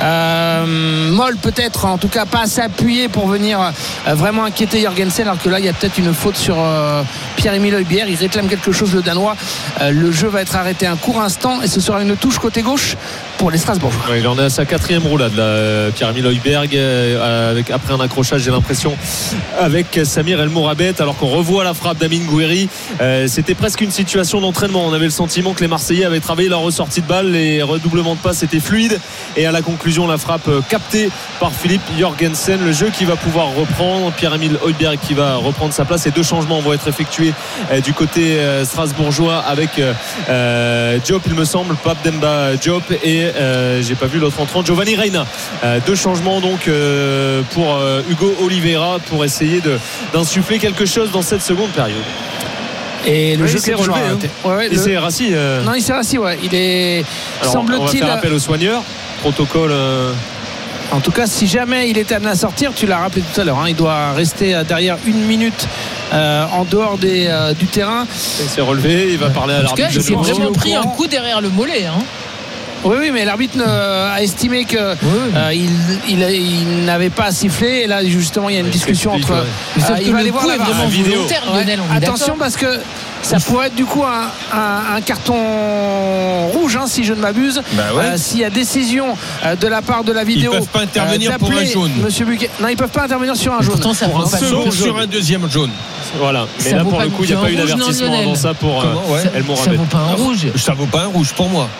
euh, molle peut-être, en tout cas pas assez appuyée pour venir euh, vraiment inquiéter Jorgensen, alors que là il y a peut-être une faute sur euh, Pierre-Emile Højbjerg. Il réclame quelque chose, le Danois. Euh, le jeu va être arrêté un court instant et ce sera une touche côté gauche pour les Strasbourgeois. Ouais, il en est à sa quatrième roulade là, Pierre-Emile Højbjerg, euh, avec, après un accrochage j'ai l'impression avec Samir El Mourabet, alors qu'on revoit la frappe d'Amine Gouiri. Euh, c'était presque une situation d'entraînement, on avait le sentiment que les Marseillais avaient travaillé leur ressortie de balle, les redoublements de passes étaient fluides et à la conclusion la frappe captée par Philippe Jorgensen. Le jeu qui va pouvoir reprendre, Pierre-Emile Højbjerg qui va reprendre sa place et deux changements vont être effectués euh, du côté euh, strasbourgeois avec euh, Diop il me semble, Pape Demba Diop et euh, j'ai pas vu l'autre entrant, Giovanni Reina. Euh, deux changements donc euh, pour euh, Hugo Oliveira pour essayer de, d'insuffler quelque chose dans cette seconde période. Et le oui, jeu s'est relevé hein. ouais, ouais, il le... s'est rassis euh... non il s'est rassis ouais. Il est alors, semble-t-il on va faire appel aux soigneurs, protocole euh... en tout cas si jamais il était amené à sortir, tu l'as rappelé tout à l'heure hein, il doit rester derrière une minute euh, en dehors des, euh, du terrain. Il s'est relevé, il va parler à l'arbitre. En tout cas il s'est vraiment pris un coup derrière le mollet hein. Oui, oui, mais l'arbitre a estimé qu'il oui, oui. euh, il, il, il n'avait pas sifflé. Et là, justement, il y a une discussion entre. Ouais. Euh, il va aller voir la vidéo. Ouais. Attention, parce que ça pourrait être du coup un, un, un carton rouge, hein, si je ne m'abuse. Bah ouais. euh, S'il y a décision euh, de la part de la vidéo. Ils ne peuvent pas intervenir euh, pour un jaune. Monsieur Buquet. Non, ils ne peuvent pas intervenir sur un jaune. Pourtant, ça pour un seul sur un deuxième jaune. Voilà. Mais ça là, pour le coup, il n'y a pas eu d'avertissement avant ça pour El Mourabet. Ça vaut pas un rouge. Ça vaut pas un rouge pour moi.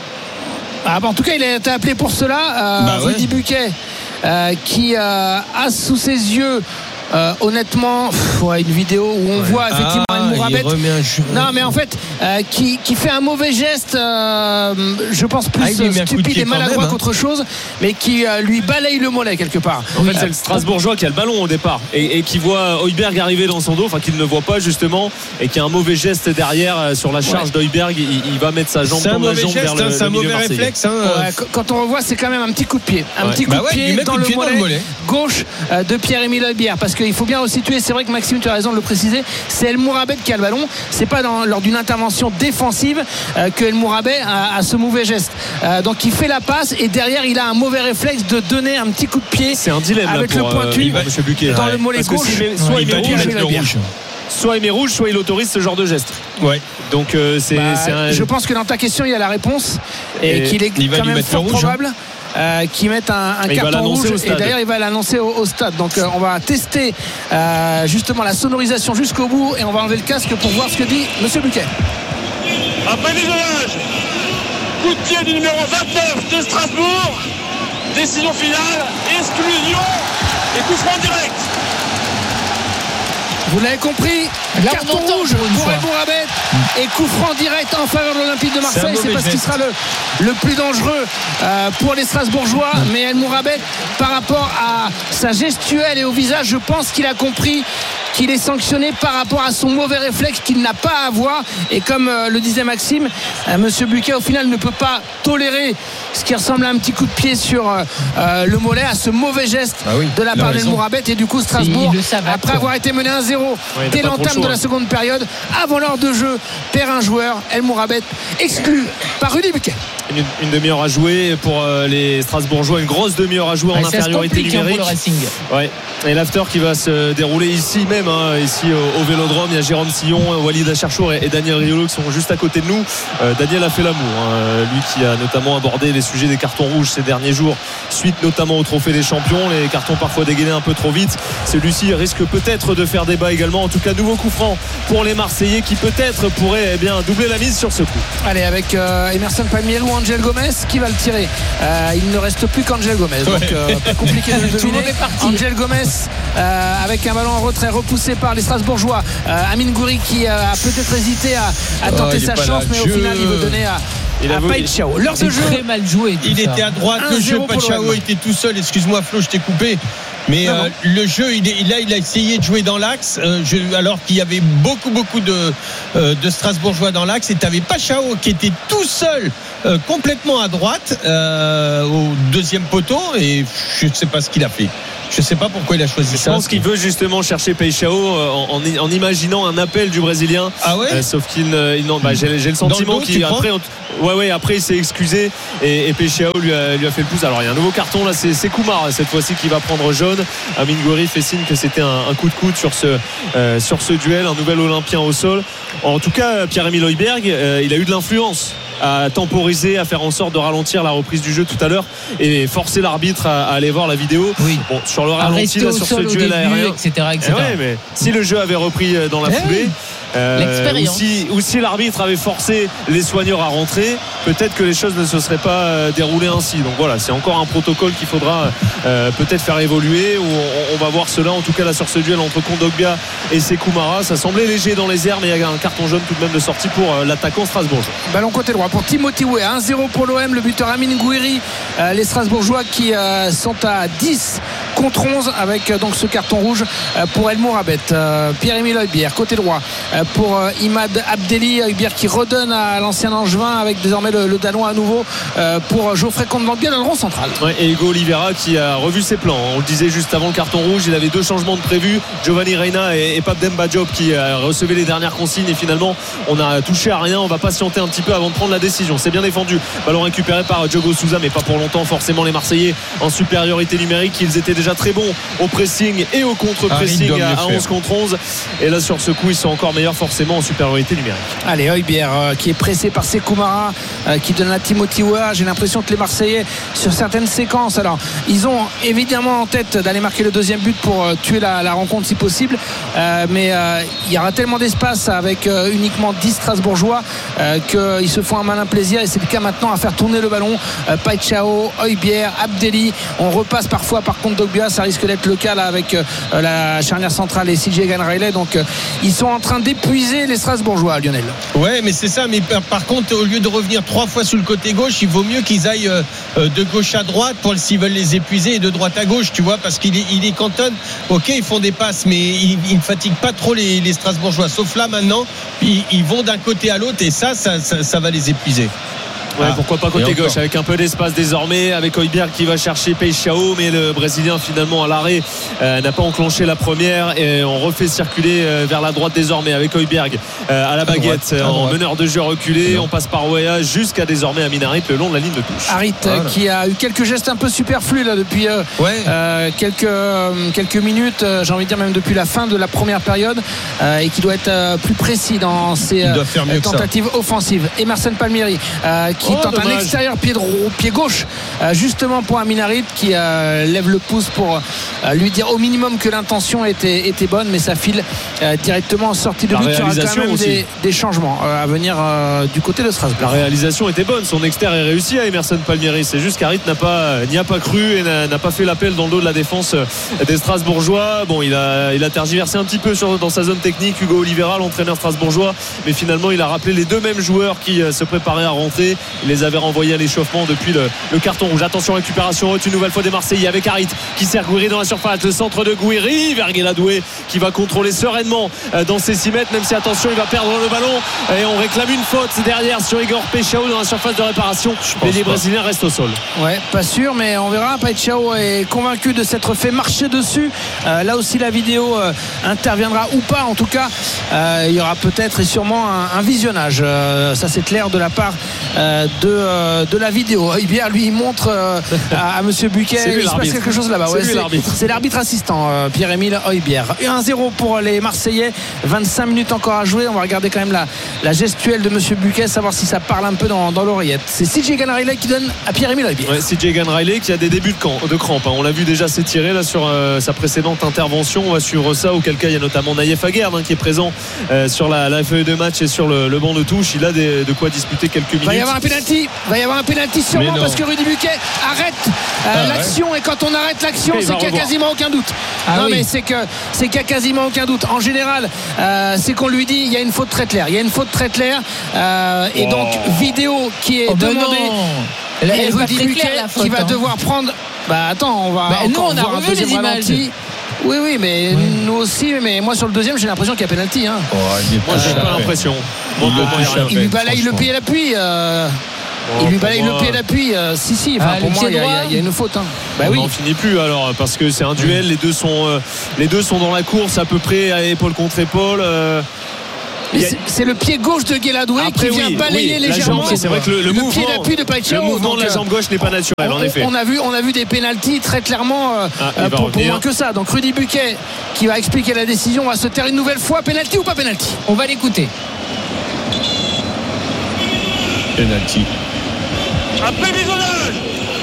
Ah bah en tout cas il a été appelé pour cela euh, bah Rudy ouais. Buquet euh, qui euh, a sous ses yeux Euh, honnêtement, pff, ouais, une vidéo où on ouais. voit effectivement ah, El Mourabet. Non, mais en fait, euh, qui, qui fait un mauvais geste, euh, je pense plus ah, stupide et maladroit même, hein. qu'autre chose, mais qui euh, lui balaye le mollet quelque part. En fait, c'est le Strasbourgeois qui a le ballon au départ et, et qui voit Højbjerg arriver dans son dos, enfin qu'il ne voit pas justement, et qui a un mauvais geste derrière euh, sur la charge ouais. d'Højbjerg. Il, il va mettre sa jambe dans la jambe geste, vers le, hein, c'est un mauvais réflexe. Hein. Ouais, quand on revoit, c'est quand même un petit coup de pied, un ouais. petit coup bah de pied, ouais, dans, le pied dans le mollet gauche euh, de Pierre-Emile Højbjerg, parce qu'il faut bien resituer. C'est vrai que Maxime, tu as raison de le préciser, c'est El Mourabet qui a le ballon, c'est pas dans, lors d'une intervention défensive euh, que El Mourabet a, a ce mauvais geste, euh, donc il fait la passe et derrière il a un mauvais réflexe de donner un petit coup de pied. C'est un dilemme avec là pour, le pointu euh, Monsieur Buquet, dans ouais. le mollet gauche, si met, soit, il il rouge, il rouge. soit il met rouge, soit il autorise ce genre de geste. Ouais. Donc euh, c'est, bah, c'est un... je pense que dans ta question il y a la réponse et, et qu'il est quand même fort probable Euh, qui mettent un, un carton rouge et d'ailleurs il va l'annoncer au, au stade, donc euh, on va tester euh, justement la sonorisation jusqu'au bout et on va enlever le casque pour voir ce que dit Monsieur Buquet. Après visionnage, coup de pied du numéro vingt-neuf de Strasbourg, décision finale, exclusion et coup franc direct. Vous l'avez compris, là, carton rouge pour El Mourabet et coup franc direct en faveur de l'Olympique de Marseille. C'est parce qu'il sera le, le plus dangereux euh, pour les Strasbourgeois. Mmh. Mais El Mourabet, par rapport à sa gestuelle et au visage, je pense qu'il a compris qu'il est sanctionné par rapport à son mauvais réflexe qu'il n'a pas à avoir. Et comme euh, le disait Maxime, euh, Monsieur Buquet au final ne peut pas tolérer ce qui ressemble à un petit coup de pied sur euh, euh, le mollet, à ce mauvais geste ah oui, de la part d'El Mourabet. Et du coup Strasbourg, après avoir été mené un zéro ouais, dès l'entame de la seconde période, avant l'heure de jeu, perd un joueur. El Mourabet exclu par Rudy Buquet. Une, une demi-heure à jouer pour euh, les Strasbourgeois, une grosse demi-heure à jouer ouais, en infériorité numérique. Ouais. Et l'after qui va se dérouler ici même, hein, ici au, au Vélodrome. Il y a Jérôme Sillon, Walid Acharchour et, et Daniel Riolo qui sont juste à côté de nous. Euh, Daniel a fait l'amour, hein, lui qui a notamment abordé les sujets des cartons rouges ces derniers jours, suite notamment au trophée des champions, les cartons parfois dégainés un peu trop vite. Celui-ci risque peut-être de faire débat également. En tout cas, nouveau coup franc pour les Marseillais qui peut-être pourraient eh bien doubler la mise sur ce coup. Allez, avec euh, Emerson Palmieri ou Angel Gomez qui va le tirer. Euh, il ne reste plus qu'Angel Gomez, ouais. Donc euh, pas compliqué de le deviner. Angel Gomez euh, avec un ballon en retrait repoussé par les Strasbourgeois. Euh, Amine Gouiri qui euh, a peut-être hésité à, à tenter oh, sa chance, mais au final il veut donner à Il a Paït Chao. L'heure de jeu très mal joué. Il ça. était à droite, le jeu Paït Chao était tout seul. Excuse-moi Flo, je t'ai coupé. Mais euh, le jeu, il est, là, il a essayé de jouer dans l'axe, euh, je, alors qu'il y avait beaucoup, beaucoup de, euh, de Strasbourgeois dans l'axe. Et tu n'avais pas Chao qui était tout seul, euh, complètement à droite, euh, au deuxième poteau. Et je ne sais pas ce qu'il a fait. Je ne sais pas pourquoi il a choisi je ça. Je pense qu'il veut justement chercher Paït Chao en, en, en imaginant un appel du Brésilien. Ah ouais. Euh, sauf qu'il, il non, bah, j'ai, j'ai le sentiment qu'il après, on, ouais, ouais, après il s'est excusé et, et Paït Chao lui a, lui a fait le pouce. Alors il y a un nouveau carton là, c'est, c'est Koumar cette fois-ci qui va prendre jaune. Amine Gouiri fait signe que c'était un, un coup de coude sur ce, euh, sur ce duel, un nouvel Olympien au sol. En tout cas, Pierre-Emile Højbjerg, euh, il a eu de l'influence à temporiser, à faire en sorte de ralentir la reprise du jeu tout à l'heure et forcer l'arbitre à, à aller voir la vidéo. Oui. Bon, sur le ralenti là, sur ce duel début, aérien, et cetera, et cetera. Eh ouais, mais si le jeu avait repris dans la eh foulée, euh, ou, si, ou si l'arbitre avait forcé les soigneurs à rentrer, peut-être que les choses ne se seraient pas déroulées ainsi. Donc voilà, c'est encore un protocole qu'il faudra euh, peut-être faire évoluer. Ou on, on va voir cela en tout cas là sur ce duel entre Kondogbia et Sékou Mara. Ça semblait léger dans les airs, mais il y a un carton jaune tout de même de sortie pour euh, l'attaquant strasbourgeois. Ballon côté droit pour Timothy Weah, un zéro pour l'O M, le buteur Amine Gouiri. Euh, les Strasbourgeois qui euh, sont à dix contre onze avec euh, donc ce carton rouge euh, pour El Mourabet. Euh, Pierre-Emile Højbjerg côté droit euh, pour euh, Imad Abdelli. Højbjerg qui redonne à l'ancien Angevin avec désormais le, le Danois à nouveau euh, pour Geoffrey Kondogbia dans le rond central. Ouais, et Hugo Oliveira qui a revu ses plans. On le disait juste avant le carton rouge, il avait deux changements de prévus, Giovanni Reina et, et Pape Demba Diop qui euh, recevaient les dernières consignes et finalement on a touché à rien. On va patienter un petit peu avant de prendre la décision. C'est bien défendu, ballon récupéré par Diogo Souza, mais pas pour longtemps. Forcément les Marseillais en supériorité numérique, ils étaient déjà très bons au pressing et au contre-pressing à, à onze contre onze, et là sur ce coup ils sont encore meilleurs forcément en supériorité numérique. Allez, Højbjerg euh, qui est pressé par Sékou Mara euh, qui donne à Timothy Weah. J'ai l'impression que les Marseillais sur certaines séquences, alors ils ont évidemment en tête d'aller marquer le deuxième but pour euh, tuer la, la rencontre si possible, euh, mais euh, il y aura tellement d'espace avec euh, uniquement dix Strasbourgeois euh, qu'ils se font un malin plaisir, et c'est le cas maintenant à faire tourner le ballon. euh, Paït Chao, Højbjerg, Abdelli, on repasse parfois par Kondogbia, ça risque d'être le cas là avec euh, la charnière centrale et C J Ganraillet. Donc euh, ils sont en train d'épuiser les Strasbourgeois, Lionel. Ouais, mais c'est ça, mais par, par contre au lieu de revenir trois fois sur le côté gauche, il vaut mieux qu'ils aillent euh, de gauche à droite pour s'ils veulent les épuiser, et de droite à gauche, tu vois, parce qu'il est, il est cantonne. Ok, ils font des passes, mais ils, ils ne fatiguent pas trop les, les Strasbourgeois, sauf là maintenant ils, ils vont d'un côté à l'autre, et ça ça, ça, ça va les épuiser. Ouais, ah, pourquoi pas côté gauche avec un peu d'espace désormais, avec Højbjerg qui va chercher Paït Chao, mais le Brésilien finalement à l'arrêt euh, n'a pas enclenché la première, et on refait circuler euh, vers la droite désormais avec Højbjerg euh, à la baguette, à droite, à en droite. Meneur de jeu reculé. On passe par Weah jusqu'à désormais Amin Harit le long de la ligne de touche. Harit voilà. Qui a eu quelques gestes un peu superflus là depuis euh, ouais. euh, quelques, euh, quelques minutes, euh, j'ai envie de dire même depuis la fin de la première période, euh, et qui doit être euh, plus précis dans ses euh, tentatives offensives. Emerson Palmieri euh, qui qui oh, tente dommage. un extérieur pied, droit, pied gauche euh, justement pour Aminarit qui euh, lève le pouce pour euh, lui dire au minimum que l'intention était, était bonne, mais ça file euh, directement en sortie de but. Il y aura quand même des, des changements euh, à venir euh, du côté de Strasbourg. La réalisation était bonne, son extérieur est réussi à Emerson Palmieri, c'est juste qu'Harit n'a pas, n'y a pas cru et n'a, n'a pas fait l'appel dans le dos de la défense des Strasbourgeois. Bon, il a, il a tergiversé un petit peu sur, dans sa zone technique, Hugo Oliveira, l'entraîneur strasbourgeois, mais finalement il a rappelé les deux mêmes joueurs qui euh, se préparaient à rentrer. Il les avait renvoyés à l'échauffement depuis le, le carton rouge. Attention, récupération haute une nouvelle fois des Marseillais avec Harit qui sert Gouiri dans la surface, le centre de Gouiri vers Guéladoué qui va contrôler sereinement euh, dans ses six mètres, même si attention il va perdre le ballon et on réclame une faute derrière sur Igor Peixao dans la surface de réparation. Mais les Brésiliens restent au sol. Ouais, pas sûr, mais on verra. Peixao est convaincu de s'être fait marcher dessus. Euh, là aussi la vidéo euh, interviendra ou pas. En tout cas euh, il y aura peut-être et sûrement un, un visionnage, euh, ça c'est clair de la part euh, de, euh, de la vidéo. Heubière lui il montre euh, à, à monsieur Buquet, il se passe quelque chose là-bas. C'est, ouais, lui, c'est, l'arbitre. c'est l'arbitre assistant euh, Pierre-Émile Heubière. un zéro pour les Marseillais, vingt-cinq minutes encore à jouer. On va regarder quand même la, la gestuelle de monsieur Buquet, savoir si ça parle un peu dans, dans l'oreillette. C'est C J Gann-Riley qui donne à Pierre-Émile Heubière. Ouais, C J Gann-Riley qui a des débuts de, camp, de crampe, hein. On l'a vu déjà s'étirer là sur euh, sa précédente intervention. On va suivre ça, auquel cas il y a notamment Naïef Aguerd hein, qui est présent euh, sur la, la feuille de match et sur le, le banc de touche. Il a des, de quoi disputer quelques minutes. Il va y avoir un pénalty, va y avoir un pénalty sûrement parce que Rudy Buquet arrête euh, ah, l'action ouais. Et quand on arrête l'action, okay, c'est qu'il n'y a quasiment aucun doute. Ah, non oui. mais c'est que c'est qu'il n'y a quasiment aucun doute. En général, euh, c'est qu'on lui dit il y a une faute très claire. Il y a une faute très claire euh, et oh. donc vidéo qui est oh, demandée. Elle, elle et Rudy Buquet claire, faute, qui va hein. devoir prendre. Bah attends, on va bah, encore nous, on voir a un deuxième les ralenti. images. Oui, oui, mais oui. nous aussi. Mais moi, sur le deuxième, j'ai l'impression qu'il y a pénalty. Hein. Oh, moi, j'ai euh, pas l'impression. Bon, il, il, il lui balaye le pied à l'appui. Euh, bon, il lui balaye moi... le pied à l'appui. Euh, si, si. Enfin, ah, pour moi, il y, y, y a une faute. Hein. Bah, on oui. n'en finit plus alors, parce que c'est un duel. Les deux sont, euh, les deux sont dans la course à peu près à épaule contre épaule. Euh... C'est, c'est le pied gauche de Guéladoué qui vient oui, balayer oui, légèrement. Jambe, c'est vrai que le, le, le mouvement, pied d'appui de Peixao. Le mouvement donc, de la jambe gauche n'est pas naturel, on, en effet. On a vu, on a vu des pénaltys très clairement euh, ah, pour, pour moins que ça. Donc Rudy Buquet qui va expliquer la décision va se taire une nouvelle fois. Pénalty ou pas pénalty? On va l'écouter. Pénalty. Après visionnage,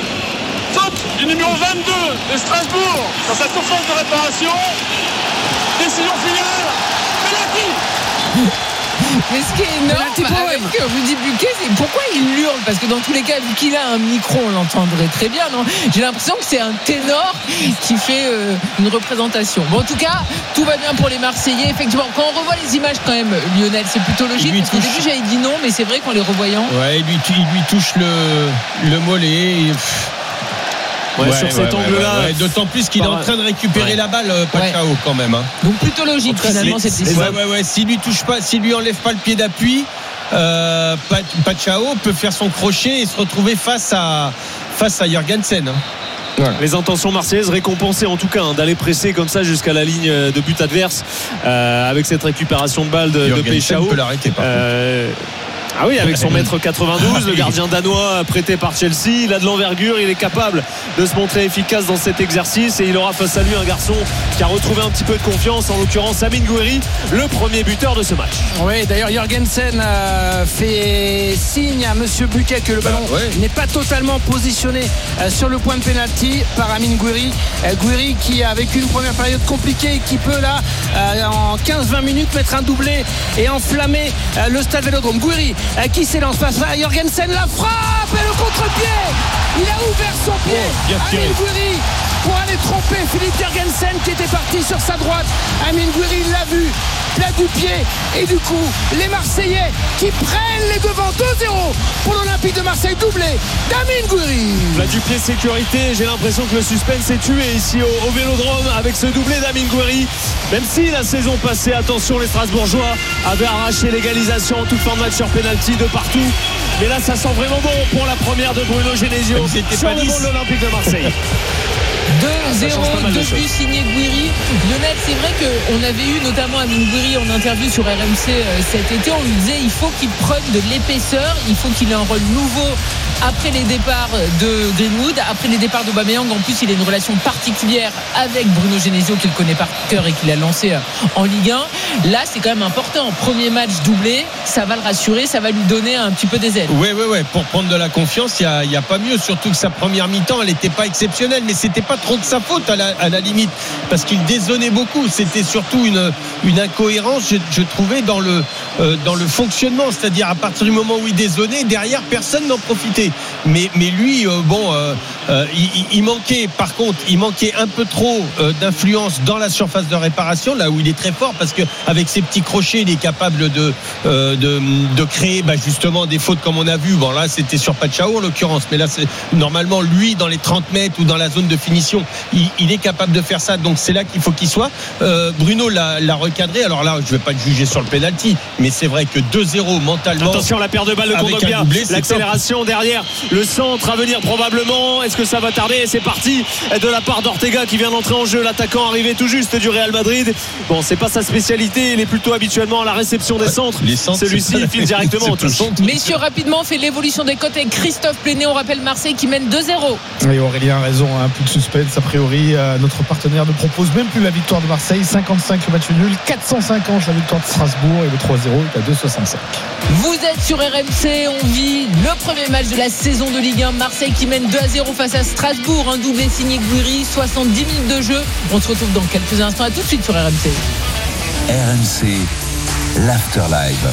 faute du numéro vingt-deux de Strasbourg dans sa surface de réparation. Décision finale. Pénalty. Mais ce qui est énorme avec Rudy Buquet, c'est pourquoi il hurle. Parce que dans tous les cas, vu qu'il a un micro, on l'entendrait très bien, non? J'ai l'impression que c'est un ténor qui fait euh, une représentation. Bon, en tout cas, tout va bien pour les Marseillais. Effectivement, quand on revoit les images quand même, Lionel, c'est plutôt logique. Parce qu'au début, j'avais dit non, mais c'est vrai qu'en les revoyant. Ouais, il lui, il lui touche le, le mollet. Et... Ouais, ouais, sur ouais, cet ouais, angle-là, ouais, ouais. D'autant plus qu'il est en train de récupérer ouais. la balle, Peixao ouais. quand même. Hein. Donc plutôt logique finalement cette décision. Ouais, ouais, ouais. S'il lui touche pas, s'il lui enlève pas le pied d'appui, euh, Peixao peut faire son crochet et se retrouver face à face à Jorgensen. Hein. Voilà. Les intentions marseillaises récompensées en tout cas hein, d'aller presser comme ça jusqu'à la ligne de but adverse euh, avec cette récupération de balle de, de Peixao. Peut l'arrêter par euh, Ah oui, avec son mètre quatre-vingt-douze, le gardien danois prêté par Chelsea, il a de l'envergure, il est capable de se montrer efficace dans cet exercice et il aura face à lui un garçon qui a retrouvé un petit peu de confiance, en l'occurrence Amine Gouiri, le premier buteur de ce match. Oui, d'ailleurs Jorgensen euh, fait signe à monsieur Buquet que le ballon bah, ouais. n'est pas totalement positionné euh, sur le point de pénalty par Amine Gouiri. Euh, Gouiri qui a vécu une première période compliquée et qui peut là euh, en quinze vingt minutes mettre un doublé et enflammer euh, le stade Vélodrome. Gouiri euh, qui s'élance face à Jorgensen, la frappe et le contre-pied, il a ouvert son pied. Oh, Amine Gouiri pour aller tromper Philippe Jorgensen qui était parti sur sa droite. Amine Gouiri l'a vu, plat du pied, et du coup les Marseillais qui prennent les devants deux zéro pour l'Olympique de Marseille, doublé d'Amine Gouiri. Plat du pied, sécurité, j'ai l'impression que le suspense est tué ici au, au Vélodrome avec ce doublé d'Amine Gouiri, même si la saison passée, attention, les Strasbourgeois avaient arraché l'égalisation en toute fin de match sur pénalty de partout, mais là ça sent vraiment bon pour la première de Bruno Genesio sur le banc de l'Olympique de Marseille. deux zéro, deux buts signés Gouiri. Lionel, c'est vrai qu'on avait eu notamment Amine Gouiri en interview sur R M C cet été. On lui disait il faut qu'il prenne de l'épaisseur, il faut qu'il ait un rôle nouveau après les départs de Greenwood, après les départs d'Aubameyang. En plus, il a une relation particulière avec Bruno Genesio qu'il connaît par cœur et qu'il a lancé en Ligue un. Là, c'est quand même important. Premier match doublé, ça va le rassurer, ça va lui donner un petit peu des ailes. Oui, oui, oui. Pour prendre de la confiance, il n'y a, y a pas mieux. Surtout que sa première mi-temps, elle n'était pas exceptionnelle, mais c'était pas trop de sa faute à la, à la limite, parce qu'il dézonnait beaucoup. C'était surtout une, une incohérence, je, je trouvais, dans le, euh, dans le fonctionnement. C'est-à-dire, à partir du moment où il dézonnait, derrière, personne n'en profitait. Mais, mais lui, euh, bon, euh, euh, il, il manquait, par contre, il manquait un peu trop euh, d'influence dans la surface de réparation, là où il est très fort, parce qu'avec ses petits crochets, il est capable de, euh, de, de créer bah, justement des fautes comme on a vu. Bon, là, c'était sur Pachao, en l'occurrence, mais là, c'est normalement, lui, dans les trente mètres ou dans la zone de finition, il, il est capable de faire ça. Donc, c'est là qu'il faut qu'il soit. Euh, Bruno l'a, l'a recadré. Alors là, je ne vais pas le juger sur le pénalty, mais c'est vrai que deux zéro mentalement. Attention, la paire de balles de Kondogbia, l'accélération derrière, le centre à venir probablement. Est-ce que ça va tarder? C'est parti de la part d'Ortega qui vient d'entrer en jeu, l'attaquant arrivé tout juste du Real Madrid. Bon, c'est pas sa spécialité, il est plutôt habituellement à la réception des centres. Les centres celui-ci il file directement en touche. Messieurs, rapidement, on fait l'évolution des cotes avec Christophe Pléné. On rappelle Marseille qui mène deux zéro. Et Aurélien a raison, un peu de suspense a priori. Euh, notre partenaire ne propose même plus la victoire de Marseille. cinquante-cinq le match nul, quatre cent cinquante la victoire de Strasbourg, et le trois zéro est à deux soixante-cinq. Vous êtes sur R M C, on vit le premier match de la saison de Ligue un. Marseille qui mène deux à zéro face à Strasbourg, un doublé signé Gouiri, soixante-dix minutes de jeu. On se retrouve dans quelques instants. À tout de suite sur R M C. R M C, l'Afterlife.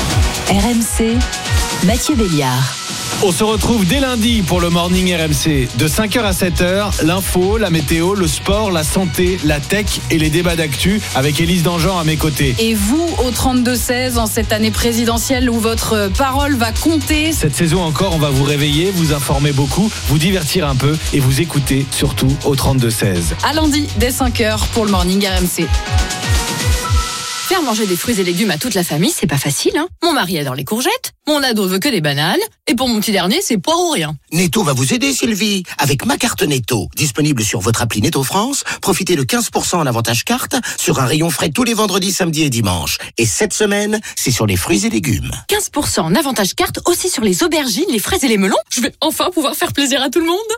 R M C, Mathieu Béliard. On se retrouve dès lundi pour le Morning R M C. De cinq heures à sept heures, l'info, la météo, le sport, la santé, la tech et les débats d'actu avec Élise Dangean à mes côtés. Et vous, au trente-deux seize, en cette année présidentielle où votre parole va compter. Cette saison encore, on va vous réveiller, vous informer beaucoup, vous divertir un peu et vous écouter surtout au trente-deux seize. À lundi, dès cinq heures, pour le Morning R M C. Faire manger des fruits et légumes à toute la famille, c'est pas facile, hein. Mon mari adore les courgettes, mon ado veut que des bananes, et pour mon petit dernier, c'est poire ou rien. Netto va vous aider, Sylvie, avec ma carte Netto. Disponible sur votre appli Netto France, profitez de quinze pour cent en avantage carte sur un rayon frais tous les vendredis, samedis et dimanches. Et cette semaine, c'est sur les fruits et légumes. quinze pour cent en avantage carte aussi sur les aubergines, les fraises et les melons. Je vais enfin pouvoir faire plaisir à tout le monde.